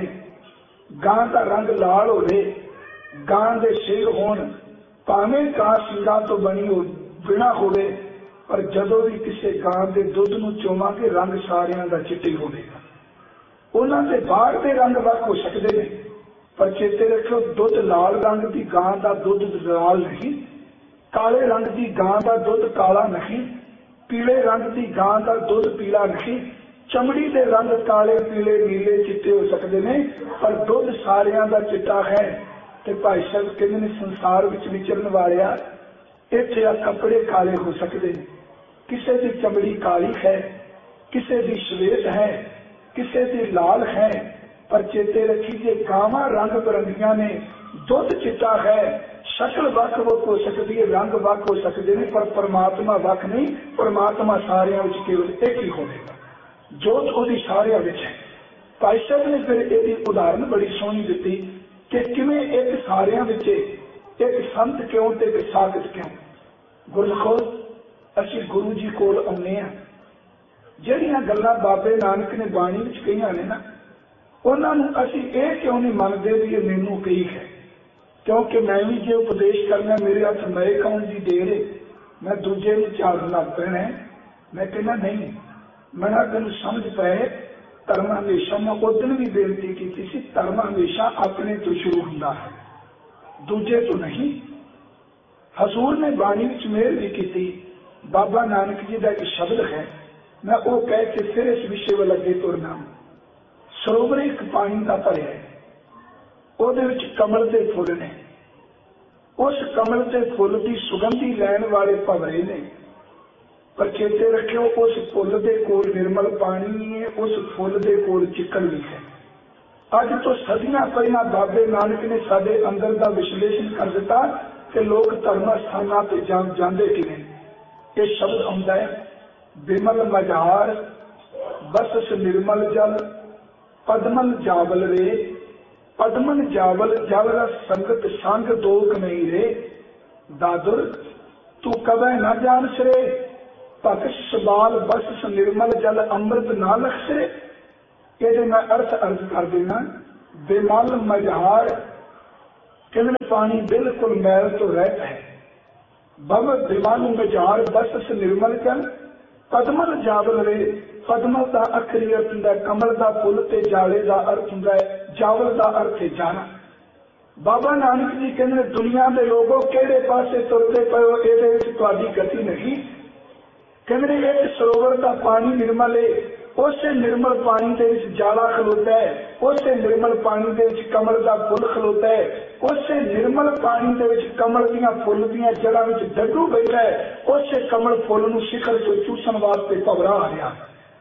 गां का रंग लाल होवे, गां दे सिर होण, भावें गां सिंगां तो बनी हो बिना होवे, पर जदों भी किसी गां के दुध नूं चोवांगे रंग सारियां दा चिट्टा होवेगा। उन्होंने बाहर के रंग वख हो सकते हैं, पर चेते रखो दुध लाल रंग की गां का दुध लाल नहीं, काले रंग की गां का दुध काला नहीं, पीले रंग की गां का दुध पीला नहीं। चमड़ी के रंग काले पीले नीले चिट्टे हो सकते हैं, पर दुध सारियां का चिट्टा है। तो भाई साहब कहते हैं संसार विच विचरण वालिया, इत्थे आ कपड़े काले हो सकते हैं, किसी की चमड़ी काली है, किसी की श्वेत है, किसी की लाल है, पर चेते रखी जे गावां रंग बिरंगियां ने, दुध चिट्टा है, शक्ल वख वख हो सकती है, रंग वख हो सकते हैं, पर परमात्मा वख नहीं। परमात्मा सारियां विच केवल एक ही होगा, जोत उसकी सारियां विच है। भाई साहब ने फिर इसकी उदाहरण बड़ी सोहनी दी कि किवें एक सारियां विच एक संत क्यों ते एक साकत क्यों। गुरखो असीं गुरु जी कोल आउंदे हां, जिहड़ियां गल्लां बाबे नानक ने बाणी विच कहीआं ने ना, उन्हां नूं असीं इह क्यों नहीं मनदे भी ये मैनूं कही है, क्योंकि मैं भी जो उपदेश करना मेरे हथ नए खाने की देर है, मैं दूजे नूं झाड़न लग पैना है। मैं कहना नहीं, मैं तेन समझ पाए धर्म हमेशा, मैं उस दिन भी बेनती की थी, धर्म हमेशा अपने तो शुरू होता है, दूजे तो नहीं। हजूर ने बाणी विच मेहर भी की थी। बाबा नानक जी का एक शब्द है, मैं वो कह के फिर इस विषय वाल अगे तुरना। सरोवर एक पानी का भरिया है, ਉਹਦੇ ਵਿੱਚ कमल के फुल ने, उस कमल के फुल की सुगंधी लैन वाले भवरे ने, पर चेते रखियो उस फुल के कोल निर्मल पानी है, उस फुल के कोल चिकन भी है। अज तो सदियां पहला बाबे नानक ने साडे अंदर का विश्लेषण कर दिता कि लोग धर्म स्थानों पर जा जाते किवें। ये शब्द आउंदा है, विमल मजार बस निर्मल जल, पदमल जावल रे, पदमन जावल जल रस संगत संग दोख नहीं रे, दादुर तू कबै न जान सरे, भक्ष सबाल बस निर्मल जल अमृत ना लख सरे। ये मैं अर्थ अर्ज कर देना बेमल मझार कहते पानी बिल्कुल मैल तो रहता है। बब बेमल मझार बस निर्मल कर पदमल जावल रे। पदमल का अखरी अर्थ होंगे कमल का फुल ते जाले का अर्थ होंगे जावल का अर्थ है जाना। बाबा नानक जी कहते दुनिया के लोगों केड़े पासे तुरते पे हो ये गति नहीं। कहते एक सरोवर का पानी निर्मल है, उससे निर्मल पानी के जाला खलोता है, उससे निर्मल पानी के कमल का फुल खलोता है, उससे निर्मल पानी के कमल दियां फुल दियां जड़ां विच डड्डू बैठा है, उससे कमल फुल नूं शिखर चों चूसण वास्ते भवरा आ रहा।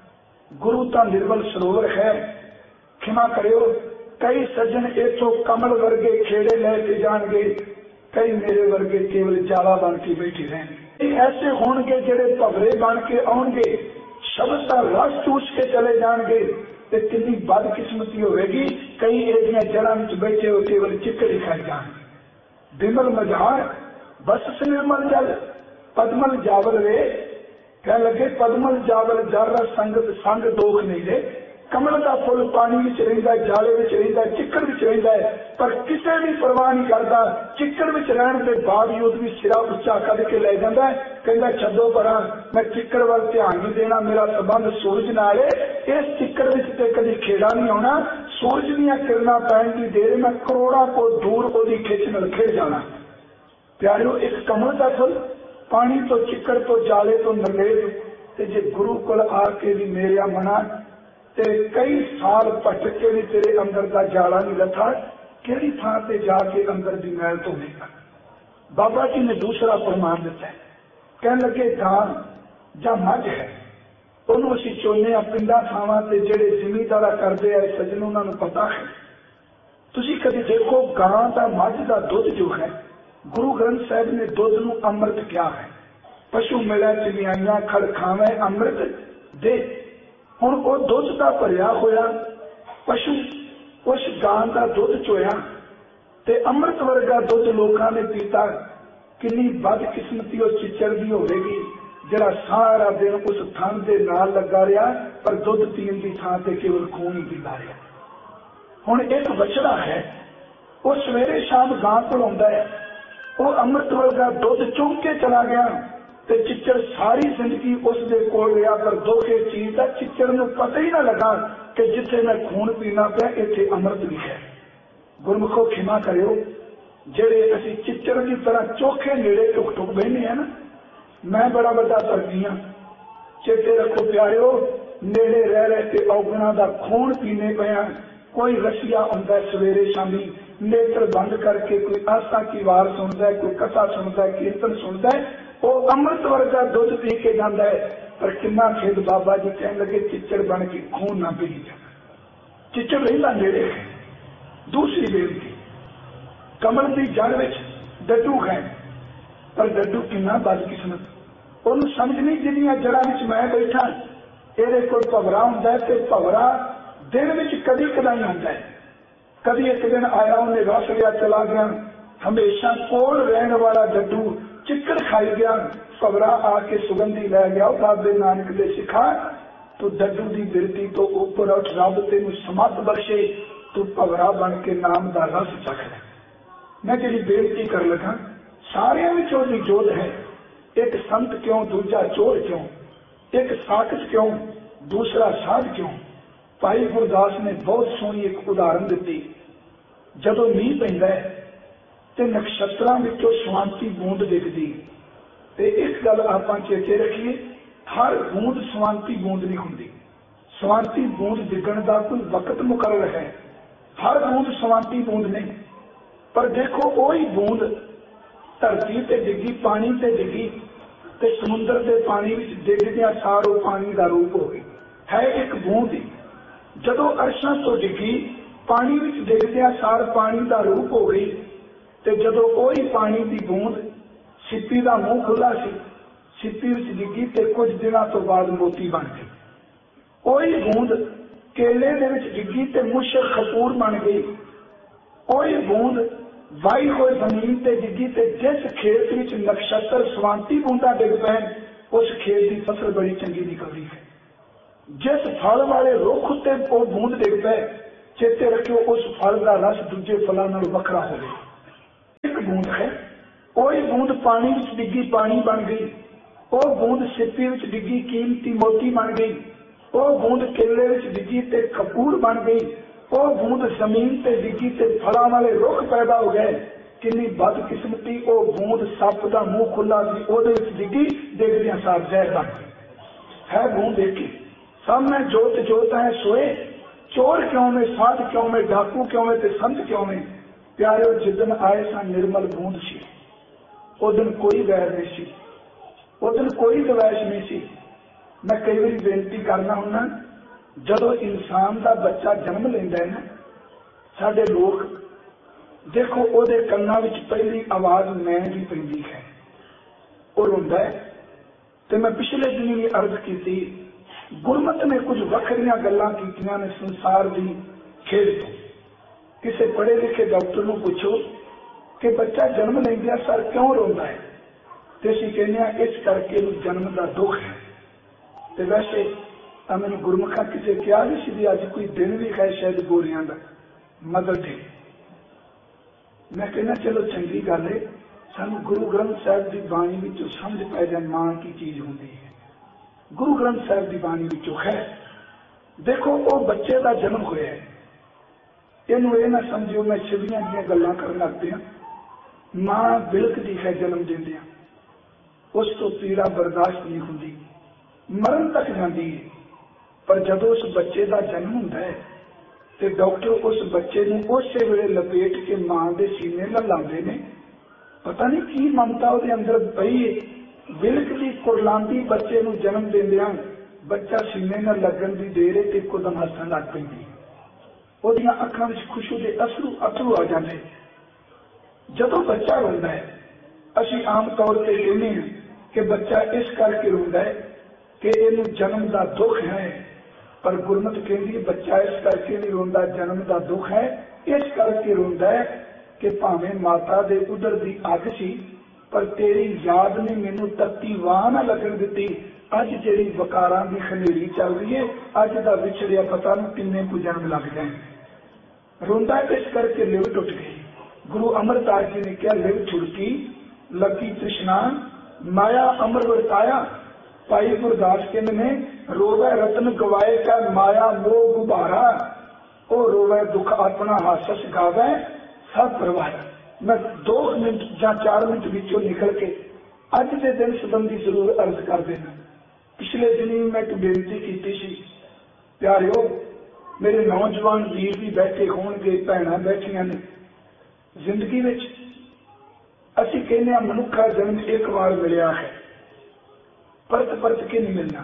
गुरु का निर्मल सरोवर है। क्षमा करियो कई सज्जन इथों कमल वर्गे खेड़े लैके जाएंगे, कई मेरे वर्गे केवल जाला बन के बैठे रहेंगे। ऐसे होंगे जेड़े भवरे बन के आउणगे, शब्द का रस चूस के चले जाएंगे, तो कितनी बदकिस्मती होगी। कई एदियां जड़ां विच बैठे हो केवल चिक्कड़ ही खाए जाएंगे। बिमल मझार बस से निर्मल जल पदमल जावल रे। कह लगे पदमल जावल जर संगत संग दोख नहीं दे। कमल का फुल पानी विच रहिंदा, जाले विच रहिंदा, चिक्कड़ विच रहिंदा है, पर किसी भी परवाह नहीं करता। चिक्कड़ विच रहण के बावजूद भी सिरा उच्चा कद के ले जांदा है। कहंदा छड्डो परां, मैं चिक्कड़ वाल ध्यान नहीं देना, मेरा संबंध सूरज नाल है। इस चिक्कड़ विच ते कदी खेड़ा नहीं आउणा। सूरज दीयां किरणां पैण दी देर मैं करोड़ां को दूर ओदी खिच नाल खिड़ जाना। प्यारिओ एक कमल का फुल पानी तो चिक्कड़ तो जाले तो नरलेज ते जे गुरु कोल आके भी मेरिया मना ते कई साल भटक के भी तेरे अंदर का जाला नहीं लथा, केड़ी थां ते जाके अंदर दी मैल तो नहीं कर। बाबा जी ने दूसरा प्रमाण दिता है। कहने लगे धान जां मझ है, ਉਹਨੂੰ ਅਸੀਂ ਚੋਨੇ ਆ ਪਿੰਡਾਂ ਥਾਵਾਂ ਤੇ ਜਿਹੜੇ ਜ਼ਿਮੀਂਦਾਰਾ ਕਰਦੇ ਆ ਸੱਜਣ ਉਹਨਾਂ ਨੂੰ ਪਤਾ ਹੈ। ਤੁਸੀਂ ਕਦੇ ਦੇਖੋ ਗਾਂ ਦਾ ਮੱਝ ਦਾ ਦੁੱਧ ਜੋ ਹੈ, ਗੁਰੂ ਗ੍ਰੰਥ ਸਾਹਿਬ ਨੇ ਦੁੱਧ ਨੂੰ ਅੰਮ੍ਰਿਤ ਕਿਹਾ ਹੈ। ਪਸ਼ੂ ਮਿਲਿਆ ਚਲਿਆਈਆਂ ਖੜ ਖਾਵੇਂ ਅੰਮ੍ਰਿਤ ਦੇ। ਹੁਣ ਉਹ ਦੁੱਧ ਦਾ ਭਰਿਆ ਹੋਇਆ ਪਸ਼ੂ ਉਸ ਗਾਂ ਦਾ ਦੁੱਧ ਚੋਇਆ ਤੇ ਅੰਮ੍ਰਿਤ ਵਰਗਾ ਦੁੱਧ ਲੋਕਾਂ ਨੇ ਪੀਤਾ। ਕਿੰਨੀ ਬਦਕਿਸਮਤੀ ਉਹ ਚਿੱਚੜ ਦੀ ਹੋਵੇਗੀ ਜਿਹੜਾ ਸਾਰਾ ਦਿਨ ਉਸ ਥਣ ਦੇ ਨਾਲ ਲੱਗਾ ਰਿਹਾ, ਪਰ ਦੁੱਧ ਪੀਣ ਦੀ ਥਾਂ ਤੇ ਕੇਵਲ ਖੂਨ ਹੀ ਪੀਂਦਾ ਰਿਹਾ। ਹੁਣ ਇੱਕ ਬਛੜਾ ਹੈ, ਉਹ ਸਵੇਰੇ ਸ਼ਾਮ ਗਾਂ ਕੋਲ ਆਉਂਦਾ ਹੈ, ਉਹ ਅੰਮ੍ਰਿਤ ਵਰਗਾ ਦੁੱਧ ਚੁੰਘ ਕੇ ਚਲਾ ਗਿਆ ਤੇ ਚਿੱਚੜ ਸਾਰੀ ਜ਼ਿੰਦਗੀ ਉਸ ਦੇ ਕੋਲ ਰਿਹਾ, ਪਰ ਦੁੱਖ ਇਸ ਚੀਜ਼ ਦਾ ਚਿੱਚੜ ਨੂੰ ਪਤਾ ਹੀ ਨਾ ਲੱਗਾ ਕਿ ਜਿੱਥੇ ਮੈਂ ਖੂਨ ਪੀਣਾ ਪਿਆ ਇੱਥੇ ਅੰਮ੍ਰਿਤ ਵੀ ਹੈ। ਗੁਰਮੁਖੋ ਖਿਮਾ ਕਰਿਓ, ਜਿਹੜੇ ਅਸੀਂ ਚਿੱਚੜ ਦੀ ਤਰ੍ਹਾਂ ਚੋਖੇ ਨੇੜੇ ਟੁਕ ਟੁਕ ਬਹਿਨੇ ਆ ਨਾ, मैं बड़ा बड़ा तरजी हाँ। चेते रखो प्यारिओ, नेड़े रह रहे ते औगणा दा खून पीने पिया। कोई रसिया आंदा सवेरे शामी नेत्र बंद करके कोई आस्था की वार सुनता है, कोई कथा सुनता है, कीर्तन सुनता है, वो अमृत वर्गा दुध पी के जाता है। पर कितना खेद बाबा जी कहने लगे चिच्चड़ बन के खून ना पी जाना। चिच्चड़ रहिंदा नेड़े है। दूसरी बेनती, कमल की जड़ विच डड्डू है, पर डड्डू कितना बदकिस्मत, ਉਹਨੂੰ ਸਮਝ ਨਹੀਂ ਜਿੰਨੀਆਂ ਜੜਾਂ ਵਿੱਚ ਮੈਂ ਬੈਠਾ। ਇਹਦੇ ਕੋਲ ਭਵਰਾ ਹੁੰਦਾ ਤੇ ਭਵਰਾ ਦਿਨ ਵਿੱਚ ਕਦੀ ਕਦਾਈ ਆਉਂਦਾ ਹੈ। ਕਦੀ ਇੱਕ ਦਿਨ ਆਇਆ, ਉਹਨੇ ਰਸ ਲਿਆ ਚਲਾ ਗਿਆ। ਹਮੇਸ਼ਾ ਕੋਲ ਰਹਿਣ ਵਾਲਾ ਡੱਡੂ ਚਿੱਕੜ ਖਾਈ ਗਿਆ। ਭਵਰਾ ਆ ਕੇ ਸੁਗੰਧੀ ਲੈ ਗਿਆ। ਬਾਬੇ ਨਾਨਕ ਦੇ ਸਿਖਾ ਤੂੰ ਡੱਡੂ ਦੀ ਬਿਰਤੀ ਤੋਂ ਉੱਪਰ ਉੱਠ, ਰੱਬ ਤੈਨੂੰ ਸਮੱਤ ਬਖਸ਼ੇ, ਤੂੰ ਭਵਰਾ ਬਣ ਕੇ ਨਾਮ ਦਾ ਰਸ ਚੱਖ ਲੈ। ਮੈਂ ਜਿਹੜੀ ਬੇਨਤੀ ਕਰ ਲਗਾ, ਸਾਰਿਆਂ ਵਿੱਚ ਉਹਦੀ ਜੋਤ ਹੈ। एक संत क्यों, दूजा चोर क्यों, एक साकच क्यों, दूसरा साध क्यों। भाई गुरदास ने बहुत सोहनी एक उदाहरण दी। जदों मीह पैंदा है ते नक्षत्रां विचों स्वांति बूंद दिखदी, ते इस गल आपां चेते रखिए, हर बूंद स्वांति बूंद नहीं हुंदी। स्वांति बूंद डिगण दा कोई वक्त मुकर्रर है। हर बूंद स्वांति बूंद नहीं। पर देखो वही बूंद धरती ते डिगी, पानी ते डिगी ते समुद्र के पानी विच डिगदियां सारो पानी का रूप हो गई है एक बूंद ही। जदों अरशां तो डिगी, पानी विच डिगदियां सार पानी का रूप हो गई, ते जदों वही पानी की बूंद सिप्पी का मूँह खुला सी, सिप्पी विच डिगी ते कुछ दिनों तो बाद मोती बन गई। वही बूंद केले दे विच डिगी ते मुशक खपूर बन गई। वही बूंद वाई हुए जमीन ते डिगी ते जिस खेत विच नक्षत्र स्वांति बूंदा डिग पैन, उस खेत की फसल बड़ी चंगी निकलती है। जिस फल वाले रुख उत्ते वो बूंद डिग पे, चेते रखियो उस फल का रस दूजे फलों नालों वखरा होवे। एक बूंद है, वही बूंद पानी विच डिग्गी पानी बन गई, वो बूंद सिप्पी विच डिग्गी कीमती मोती बन गई, वो बूंद केले विच डिग्गी ते कपूर बन गई, वो बूंद जमीन ते डिग्गी ते फलों वाले रुख पैदा हो गए। कितनी बदकिस्मती, वो बूंद सप का मुंह खुला सी, ओदे विच डिग्गी, देखदियां सार जहर बन गई। है बूंद एक ही, सब में जोत जोत है सोए, चोर क्यों में, साध क्यों में, डाकू क्यों में, ते संत क्यों में। प्यारे जिदन आए सा निर्मल बूंद सी, उस दिन कोई वैर नहीं सी, उस दिन कोई दवैश नहीं सी। मैं कई बार बेनती करना हुन्ना, जदों इंसान का बच्चा जन्म लेंदा है ना, साडे लोग देखो ओदे कन्नां विच पहली आवाज मैं की पैंदी है, वो रोंदा है। ते मैं पिछले दिन भी अर्ज की, गुरमत ने कुछ वखरियां गल्लां कीतियां ने संसार की खेल तो। किसी पढ़े लिखे डॉक्टर को पूछो कि बच्चा जन्म लेंदिया सर क्यों रोंदा है, तो असीं कहने इस करके जन्म का दुख है। तो वैसे मैंने गुरमुखा किसी क्या भी सी अज कोई दिन भी है शायद गोरियां का मदर डे। मैं कहना चलो चंगी गल है, सानू गुरु ग्रंथ साहिब की बाणी विचों समझ पै जाए मां की चीज होंदी है। गुरु ग्रंथ साहिब की बाणी विचों है, देखो वो बच्चे का जन्म होया है, इनू ये ना समझो मैं छवियां दी गल्लां करन लग पिया। मां बिलकदी है जन्म देंदियां, उस तो पीड़ा बर्दाश्त नहीं होंदी, मरण तक जाती है। पर जदों उस बच्चे का जन्म होंदा है तो डॉक्टर उस बच्चे को उस वेले लपेट के मां के सीने नाल लांदे ने। पता नहीं की ममता उसके अंदर पई है, बिलकदी कुरलांदी बच्चे को जन्म देंदियां बच्चा सीने नाल लगन की देर है तो एकदम हसन लग पैंदी, ओदियां अखां विच खुशी के अश्रू अथरू आ जाते। जदों बच्चा रोंदा है, असीं आम तौर पर कहने हैं कि बच्चा इस करके रोंदा है कि इहनूं जन्म का दुख है, पर गुरमत कहती है बच्चा इस करके नहीं रोंदा जन्म का दुख है, इस करके रोंदा है कि भावें माता दे उदर दी अग सी, पर तेरी याद ने मैनू तत्ती वाह ना लगन दिती। अज जिहड़ी वकारां दी खनेरी चल रही है, अज दा विछड़िया पता नहीं किन्ने को जन्म लग जाए। रोंदा इस करके लिव टुट गई। गुरु अमरदास जी ने कहा लिव छुड़की लगी तृष्णा माया अमर वरताया। भाई गुरदास कहते ने रोवे रतन गवाए का माया मोह गुबारा, ओ रोवे दुख अपना हासस गावे सब परवाह। मैं दो मिनट या चार मिनट विचों निकल के अज के दिन संबंधी जरूर अर्ज कर देना। पिछले दिन ही मैं एक बेनती की सी, प्यारिओ मेरे नौजवान वीर भी बैठे होणगे, भैणां बैठियां ने। जिंदगी विच असीं कहने आ मनुखा जन्म एक बार मिलिया है, परत परत के नहीं मिलना।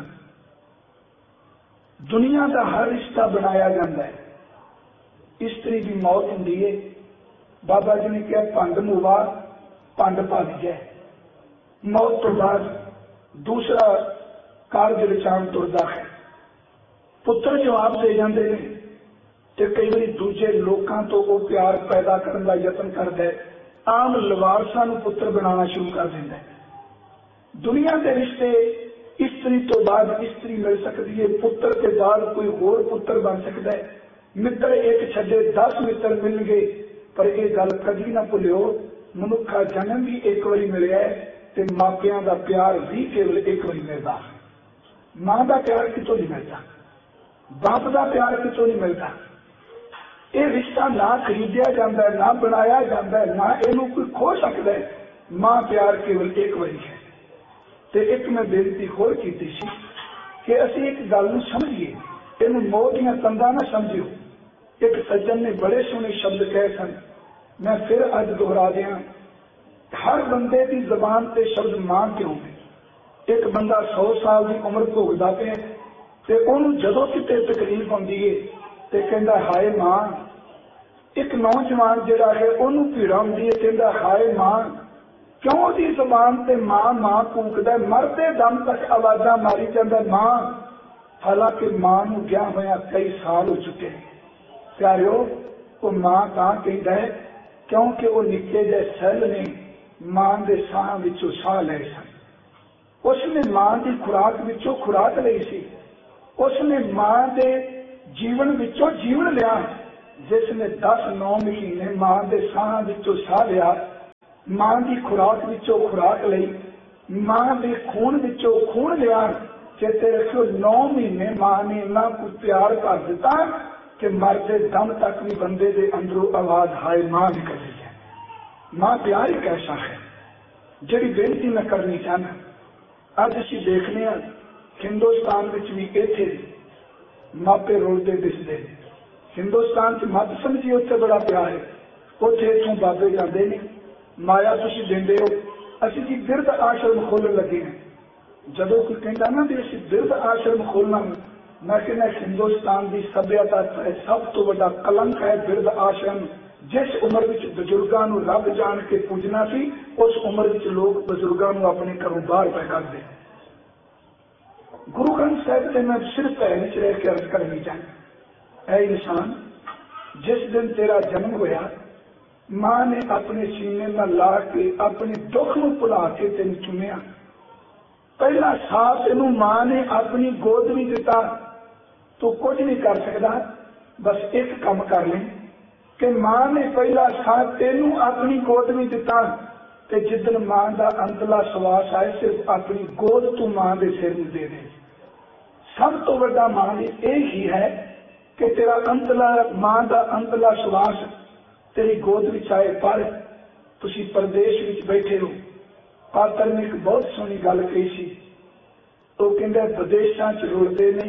दुनिया का हर रिश्ता बनाया जाता है, स्त्री की मौत होंदी है। बाबा जी ने कहा भंड मुवा भंड भग जाए, मौत तो बाद दूसरा कार्य रचान तुरदा है। पुत्र जवाब दे जाते हैं तो कई बार दूजे लोगों तो वो प्यार पैदा करने का यत्न करता है, आम लवारसां नूं पुत्र बनाना शुरू कर देता है। दुनिया के रिश्ते स्त्री तो बाद स्त्री मिल सकती है, पुत्र के बाद कोई होर पुत्र बन सकता है। मित्र एक छड्डे दस मित्र मिल गए, पर यह गल कभी ना भुलियो मनुखा जन्म भी एक बारी मिलया है ते मापियां दा प्यार भी केवल एक बारी मिलता। मां का प्यार कितों नहीं मिलता, बाप का प्यार कितों नहीं मिलता। यह रिश्ता ना खरीदिया जाता है, ना बनाया जाता है, ना इनू कोई खो सकता है। मां प्यार केवल एक बारी है। तो एक मैं बेनती होर की सी कि असी एक गल नूं समझिए, इनू मोह दीआं तंदां ना समझियो। एक सज्जन ने बड़े सोहने शब्द कहे सन, मैं फिर अज दोहरा दिया। हर बंदे की जबान से शब्द मां क्यों है। एक बंदा सौ साल की उम्र भोगदा पे ते ओनू जदों किते तकलीफ आउंदी है ते कहंदा हाय मां। एक नौजवान जिहड़ा है ओनू पीड़ा आउंदी है, कहंदा हाय मां। क्यों उसकी जबान से मां मां कूकदा, मरते दम तक आवाजा मारी जाता मां। हालांकि मां नूं गया होया कई साल हो चुके हैं। प्यारिओ वो मां तां कहंदा है क्योंकि वो निक्के जे सैल ने मां के साह विचों साह लए सन। उसने मां की खुराक विचों खुराक लई सी, उसने मां के जीवन विचों जीवन लिया। जिसने दस नौ महीने मां के साह विचों साह लिया, मां की खुराक विचों खुराक ली, मां के खून विचों खून लिया, चेते रखियो नौ महीने मां ने इन्ना कुछ प्यार कर दिता कि मरते दम तक भी बंदे के अंदरों आवाज हाय मां निकलती है। मां प्यार एक ऐसा है जिहड़ी बेनती मैं करनी चाहना। अज असीं देखने हिंदुस्तान विच भी इत्थे मापे रुलते दिसदे। हिंदुस्तान च मत समझी उत्थे बड़ा प्यार है, उत्थे इत्थों बाबे जाते ने, माया तुसीं दिंदे हो, असीं जी बिरध आश्रम खोलण लगे हैं। जदों कोई कहता ना भी असीं बिरध आश्रम खोलना, मैं कहना हिंदुस्तान की सभ्यता सब तो बड़ा कलंक है बिरध आश्रम। जिस उम्र में बजुर्गों को रब जान के पूजना सी, उस उम्र में लोग बजुर्गों को अपने घरों बाहर पै करते। गुरु ग्रंथ साहिब से मैं सिर्फ भैन च रह के अर्ज करनी चाहता, ऐ इंसान जिस दिन तेरा जन्म होया, मां ने अपने सीने में ला के अपने दुख को भुला के तेन चुनिया। पहला साथ इनू मां ने अपनी गोद में दिता, तो कुछ नहीं कर सकता, बस एक काम कर ले कि मां ने पहला साथ तेनू अपनी गोद में दिता, ते जिदन मां का अंतला सवास आए सिर्फ अपनी गोद तू मां के सिर में दे दे। सब तो बड़ा मां ने यही है कि तेरा अंतला मां का अंतला सवास तेरी गोद में आए। पर तुसी परदेश में बैठे हो। पात्र ने एक बहुत सोहनी गल कही सी, वो कहंदा विदेशों च रुलते ने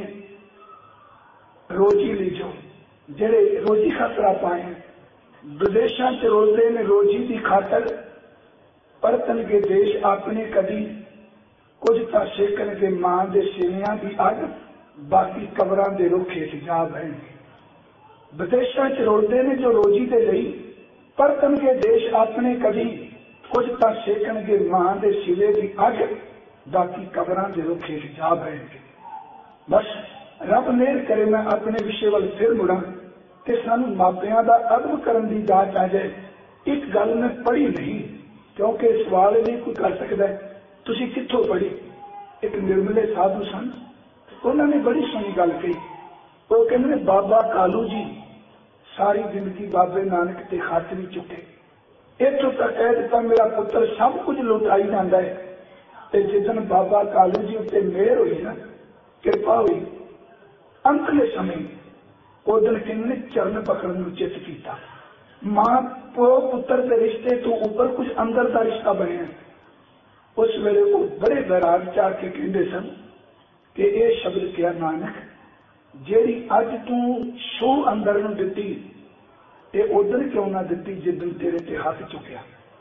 रोजी लीजो, जेड़े रोजी खातर आप आए हैं, विदेशों च रुलते ने रोजी की खातर, परतन के देश अपने कदी कुछ तो सेकन के मां के सीनिया की अग, बाकी कबरां के रुख हेठ जा बहणगे। विदेशों च रुलते ने जो रोजी के लिए, परतन के देश अपने कदी कुछ तो सेकन के मां के सिरे की अग, बाकी कबरां के रुख हेठ जा बहणगे। बस रब मेहर करे मैं अपने विषय वाल फिर मुड़ा कि सानू मापियां दा अदब करन दी जाच आ जाए। एक गल मैं पढ़ी नहीं, क्योंकि सवाल नहीं कोई कर सकता तुसी कित्थों पढ़ी। एक निर्मले साधु सन, उन्होंने बड़ी सोहनी गल कही। वो कहते बाबा कालू जी सारी जिंदगी बाबे नानक के खत नहीं चुके, इतों तक कह दिता मेरा पुत्र सब कुछ लुटाई जाता है। ते जिदन बाबा कालू जी उत्ते मेहर हुई ना, कृपा हुई, अंतले समय उदन किन्ने चरण पकड़न नूं चित कीता। मां प्यो पुत्र के रिश्ते तो ऊपर कुछ अंदर का रिश्ता बने। उस वेले वो बड़े बैराग चाह के कहते सन कि यह शब्द क्या नानक, जेड़ी अज तू शो अंदर नूं दिती, ये उदन क्यों ना दिती जिदन तेरे ते हाथ चुकिया।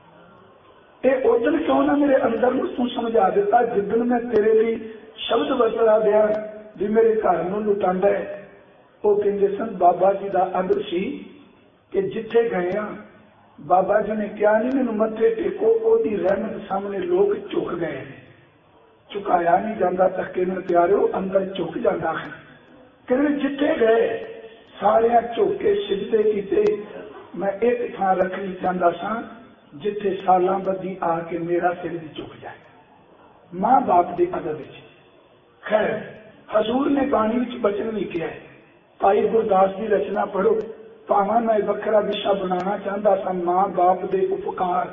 ये उदन क्यों ना मेरे अंदर नूं तू समझा दिता जिदन मैं तेरे लिए शब्द वरता दिया भी मेरे घर नूं लुटांदा है। वो कहते सन बाबा जी का अदब सी कि जिथे गए हाँ बाबा जी ने क्या नहीं मैनू मत्थे टेको, ओदी रहमत सामने लोग झुक गए, झुकाया नहीं जाता, धक्के नाल प्यारो अंदर झुक जाता है। कहते जिथे गए सारे झुके सिजदे कीते, मैं एक थां रखनी चाहता सा जिथे सालां बदी आके मेरा सिर भी झुक जाए। मां बाप के अदब विच खैर हजूर ने बाणी विच बचन भी किया है। भाई गुरदास की रचना पढ़ो, भावें मैं वखरा विशा बनाना चाहता सा मां बाप के उपकार।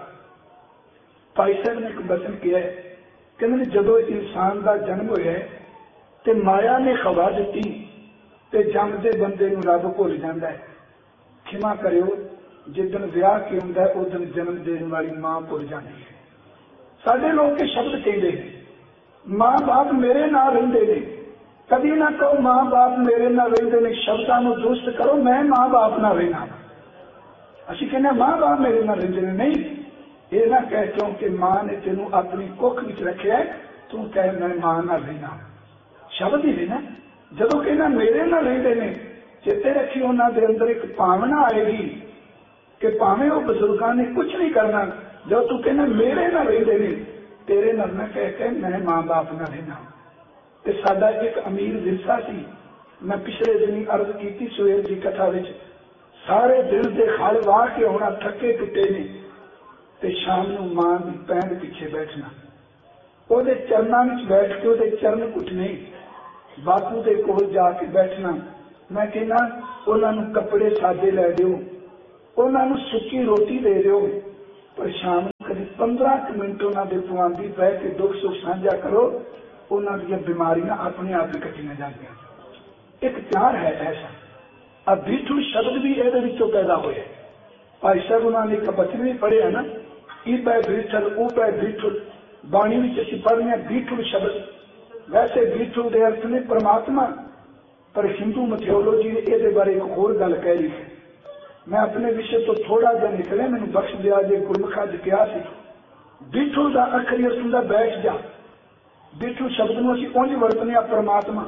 भाई साहब ने एक वचन किया है, कहते जदों इंसान का जन्म होया ते माया ने खवा दी ते जमदे बंदे नूं रब भुल जांदा है। खिमा करियो, जिदन विआह के हुंदा है उदन जन्म देने वाली मां भुल जाती है। साडे लोग के शब्द कहते हैं मां बाप मेरे नाल रहिंदे ने, कभी ना कहो मां बाप मेरे नाल रहिंदे ने, शब्दां नूं दुरुस्त करो मैं मां बाप नाल रहना। असीं कहने मां बाप मेरे नाल रहिंदे ने, नहीं ये ना कह क्योंकि मां ने तेनू अपनी कुख विच रखिया तू कह मैं मां नाल रहना। शब्द ही ना जदों कहना मेरे नाल रहिंदे ने, चेते रखी उन्हां दे अंदर एक भावना आएगी कि भावें वो बजुर्गों ने कुछ नहीं करना, जो तू कहना मेरे नाल रहिंदे ने, तेरे नाल ना कह के मैं मां बाप नाल रहना। ते साडा एक अमीर विरसा सी, मैं पिछले दिन अर्ज की सवेर की कथा विच, सारे दिल के खल वाह के होना थके टुटे ने, ते शाम नूं मां दी पैंड पिछे बैठना, ओदे चरनां विच बैठ के ओदे चरण कुटने, बापू दे कोल जाके बैठना। मैं कहना उन्होंने कपड़े सादे लै दिओ, उन्होंने सुक्की रोटी दे दिओ, पर शाम कभी पंद्रह मिनट उन्होंने पवांदी बह के दुख सुख साझा करो, उन्होंने बीमारियां अपने आप ही कटिया जाएंगे। एक प्यार है ऐसा। अब बिठू शब्द भी ये पैदा हुए। भाई साहब उन्होंने एक बचन भी पढ़े है ना, ई पै बिठल ऊ पै बिठुल, बाणी में असीं पढ़ने बिठुल शब्द। वैसे बिठुल के अर्थ ने परमात्मा, पर हिंदू मैथियोलॉजी ने ये बारे एक होर गल कह रही है। मैं अपने विषय तो थोड़ा जहा निकले, मैंने बख्श दिया जे गुरमुखा च कहा सी बिठुल का अखरी अर्थ हुंदा बैठ जा। बिठुल शब्द में असीं उंज वरतने परमात्मा,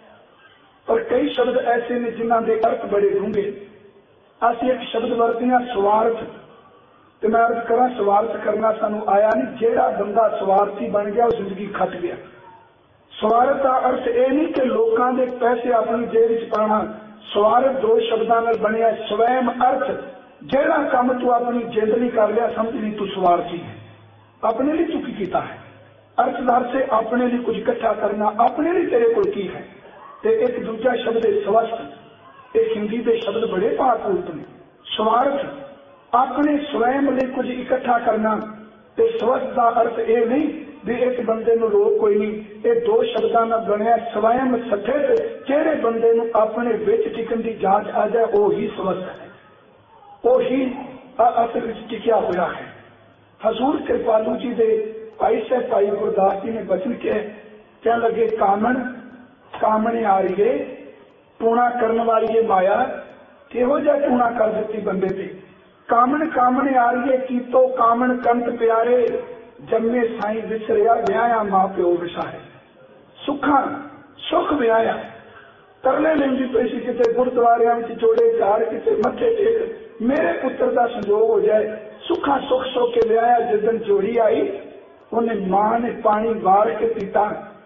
पर कई शब्द ऐसे ने जिन्हां दे अर्थ बड़े डूंघे। असीं एक शब्द वरतने स्वार्थ, तो मैं अर्थ करा स्वार्थ करना सानू आया नहीं। जेड़ा बंदा स्वार्थी बन गया वो जिंदगी खट गया। स्वार्थ का अर्थ यह नहीं कि लोगों के पैसे अपनी जेब च पाना। स्वार्थ दो शब्दों में बनया स्वयं अर्थ। जेड़ा काम तू अपनी जिंद नहीं कर लिया समझ ली तू स्वार्थी है, अपने लिए तू की कीता है। अर्थदार से अपने लिए कुछ इकट्ठा करना, अपने लिए तेरे को की है। ते एक दूसरा शब्द है स्वस्थ। एक हिंदी के शब्द बड़े पारपूर्त ने। स्वार्थ अपने स्वयं लिए कुछ इकट्ठा करना, ते स्वस्थ का अर्थ यह नहीं भी एक बंदे नूं रोक कोई नहीं। ये दो शब्दों में बनया स्वयं सठित। जेड़े बंदे नूं अपने विच टिकन की जांच आ जाए वो ही स्वस्थ है, वो ही असल टिकिया हुआ है। हजूर कृपालू जी दे भाई साहब भाई गुरदास जी ने बचन के कह लगे कामन कामने आ रही है, टूणा करने वाली है माया, किहो जा टूणा कर देती बंदे पे। कामन कामने आ रही है की तो कामन कंत प्यारे, जम्मे साई विसरिया ब्याया मां प्यो विसारे। सुखा सुख ब्याया तरले लेंदी पैसी किते गुरुद्वारिया में जोड़े चार किते मथे टेक मेरे पुत्र का संजोग हो जाए। सुखा सुख सो के ब्याया जिदन जोड़ी आई, उन्हें मां ने पानी वार के पीता।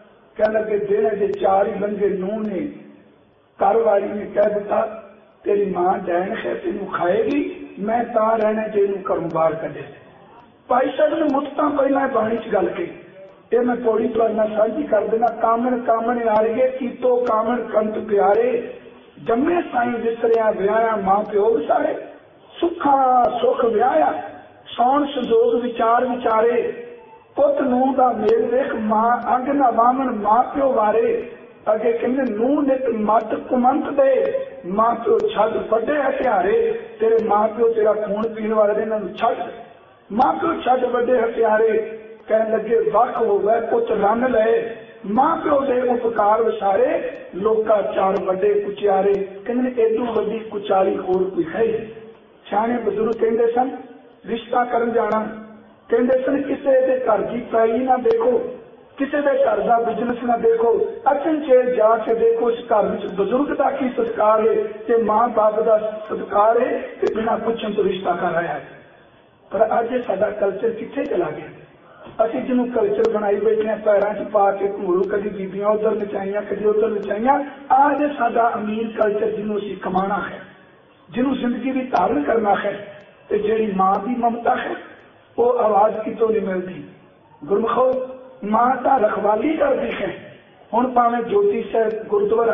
कह लगे देने के चार ही लंघे नूह ने कारोबारी ने कह दिता तेरी मां डैन है तेन खाएगी, मैं ता रहने जे घरों बाहर कढे। भाई साहब ने मुफ्ता पहला बाणी च गल कही, ये मैं थोड़ी तुहाडे साझी कर देना। कामन कामन आ रही है की तो कामन कंत प्यारे, जम्मे साई विसरिया ब्याया मां प्यो विसारे। सुखा सुख ब्याया सौन संजोग विचार विचारे, पुत नूह का मेल वेख मां अंग ना वामन मां प्यो वारे। अगे कहते नूह नित मत कुमंत दे, मां प्यो छद वड्डे हथियारे। तेरे मां प्यो तेरा खून पीने वाले इन्हों छद, मां प्यो छद वड्डे हथियारे। कह लगे वख हो गए पुत रन ले, मां प्यो दे उपकार विसारे, लोका चार वड्डे कुचारे। कहते एदू वड्डी कुचाली होर कोई है। सियाणे बजुर्ग कहते सन रिश्ता करन जाना, कहते सन किसी के घर की पैली ना देखो, किसी के घर का बिजनेस ना देखो, अचनचेत जाके देखो इस घर में बजुर्ग का की सत्कार है ते मां बाप का सत्कार है ते बिना पुछन तो रिश्ता कर रहा है। पर अज साडा कल्चर किथे चला गया। असीं जिन्हों कल्चर बनाई बैठे हैं पैरों च पा के घूरू, कभी बीबियां उधर नचाइया कभी उधर नचाइया। आज साडा अमीर कल्चर जिन्हों असीं कमाना है, जिन्हों जिंदगी भी धारण करना है, ते जिहड़ी मां की ममता है वो आवाज कितों नहीं मिलती। गुरमुखो मां तो रखवाली करती है। हुण भावें ज्योति साहिब गुरुद्वारा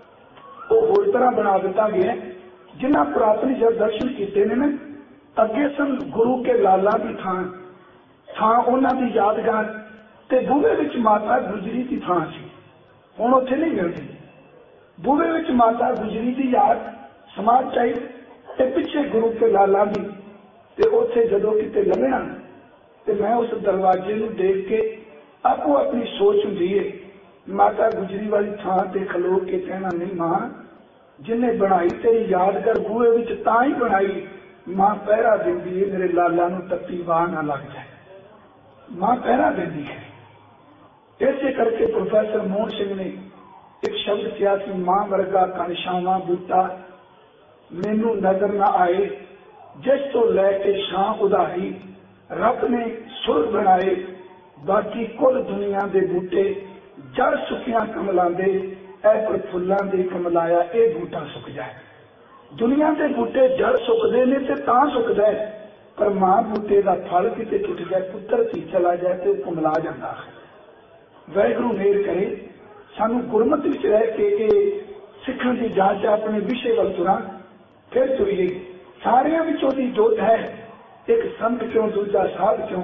वो होर तरह बना दिता गया। जिन्हें पुरातन जब दर्शन किए ने अगे सन गुरु के लाला की थां थां उन्होंने यादगार ते बूहे विच माता गुजरी की थां सी, हुण उत्थे नहीं मिलती। बूहे विच माता गुजरी की याद समाज चाहिए ते पिछे गुरु के लाला की ते उत्थे जदों किते लंघना ते मैं उस दरवाजे नूं देख के आपो अपनी सोच हुंदी है माता गुजरी वाली थां ते खलो के कहना नहीं मां जिन्हें बनाई तेरी यादगार बूहे विच तां ही बनाई, मां पहरा देंदी है मेरे लाला नूं तत्ती वाह ना लग जाए। मां पहरा देंदी है। ऐसे करके प्रोफेसर मोहन सिंह ने एक शब्द किया कि मां वर्गा घनश्यामा बूटा मैनू नजर ना आए, जिस तो लैके शां उदारी रब ने सुर बनाए, बाकी कुल दुनिया दे बूटे जड़ सुखिया कमलों दे ऐ पर फुलों दे कमलाया ये बूटा सुक जाए। दुनिया के बूटे जड़ सुकते ने ते तां सुकदा है, पर मां बूटे का फल किते टुट जाए पुत्र धी चला जाए तो कमला जाता है। वाहिगुरू मेहर करे सानू गुरमत विच रह के ये ਸਿੱਖਣ ਦੀ ਜਾਂਚ ਆਪਣੇ ਵਿਸ਼ੇ ਵੱਲ ਤੁਰਾਂ, ਫਿਰ ਤੁਰੀਏ। ਸਾਰਿਆਂ ਵਿੱਚੋਂ ਦੀ ਜੋਤ ਹੈ, ਇੱਕ ਸੰਤ ਕਿਉਂ ਦੂਜਾ ਸਾਧ ਕਿਉਂ।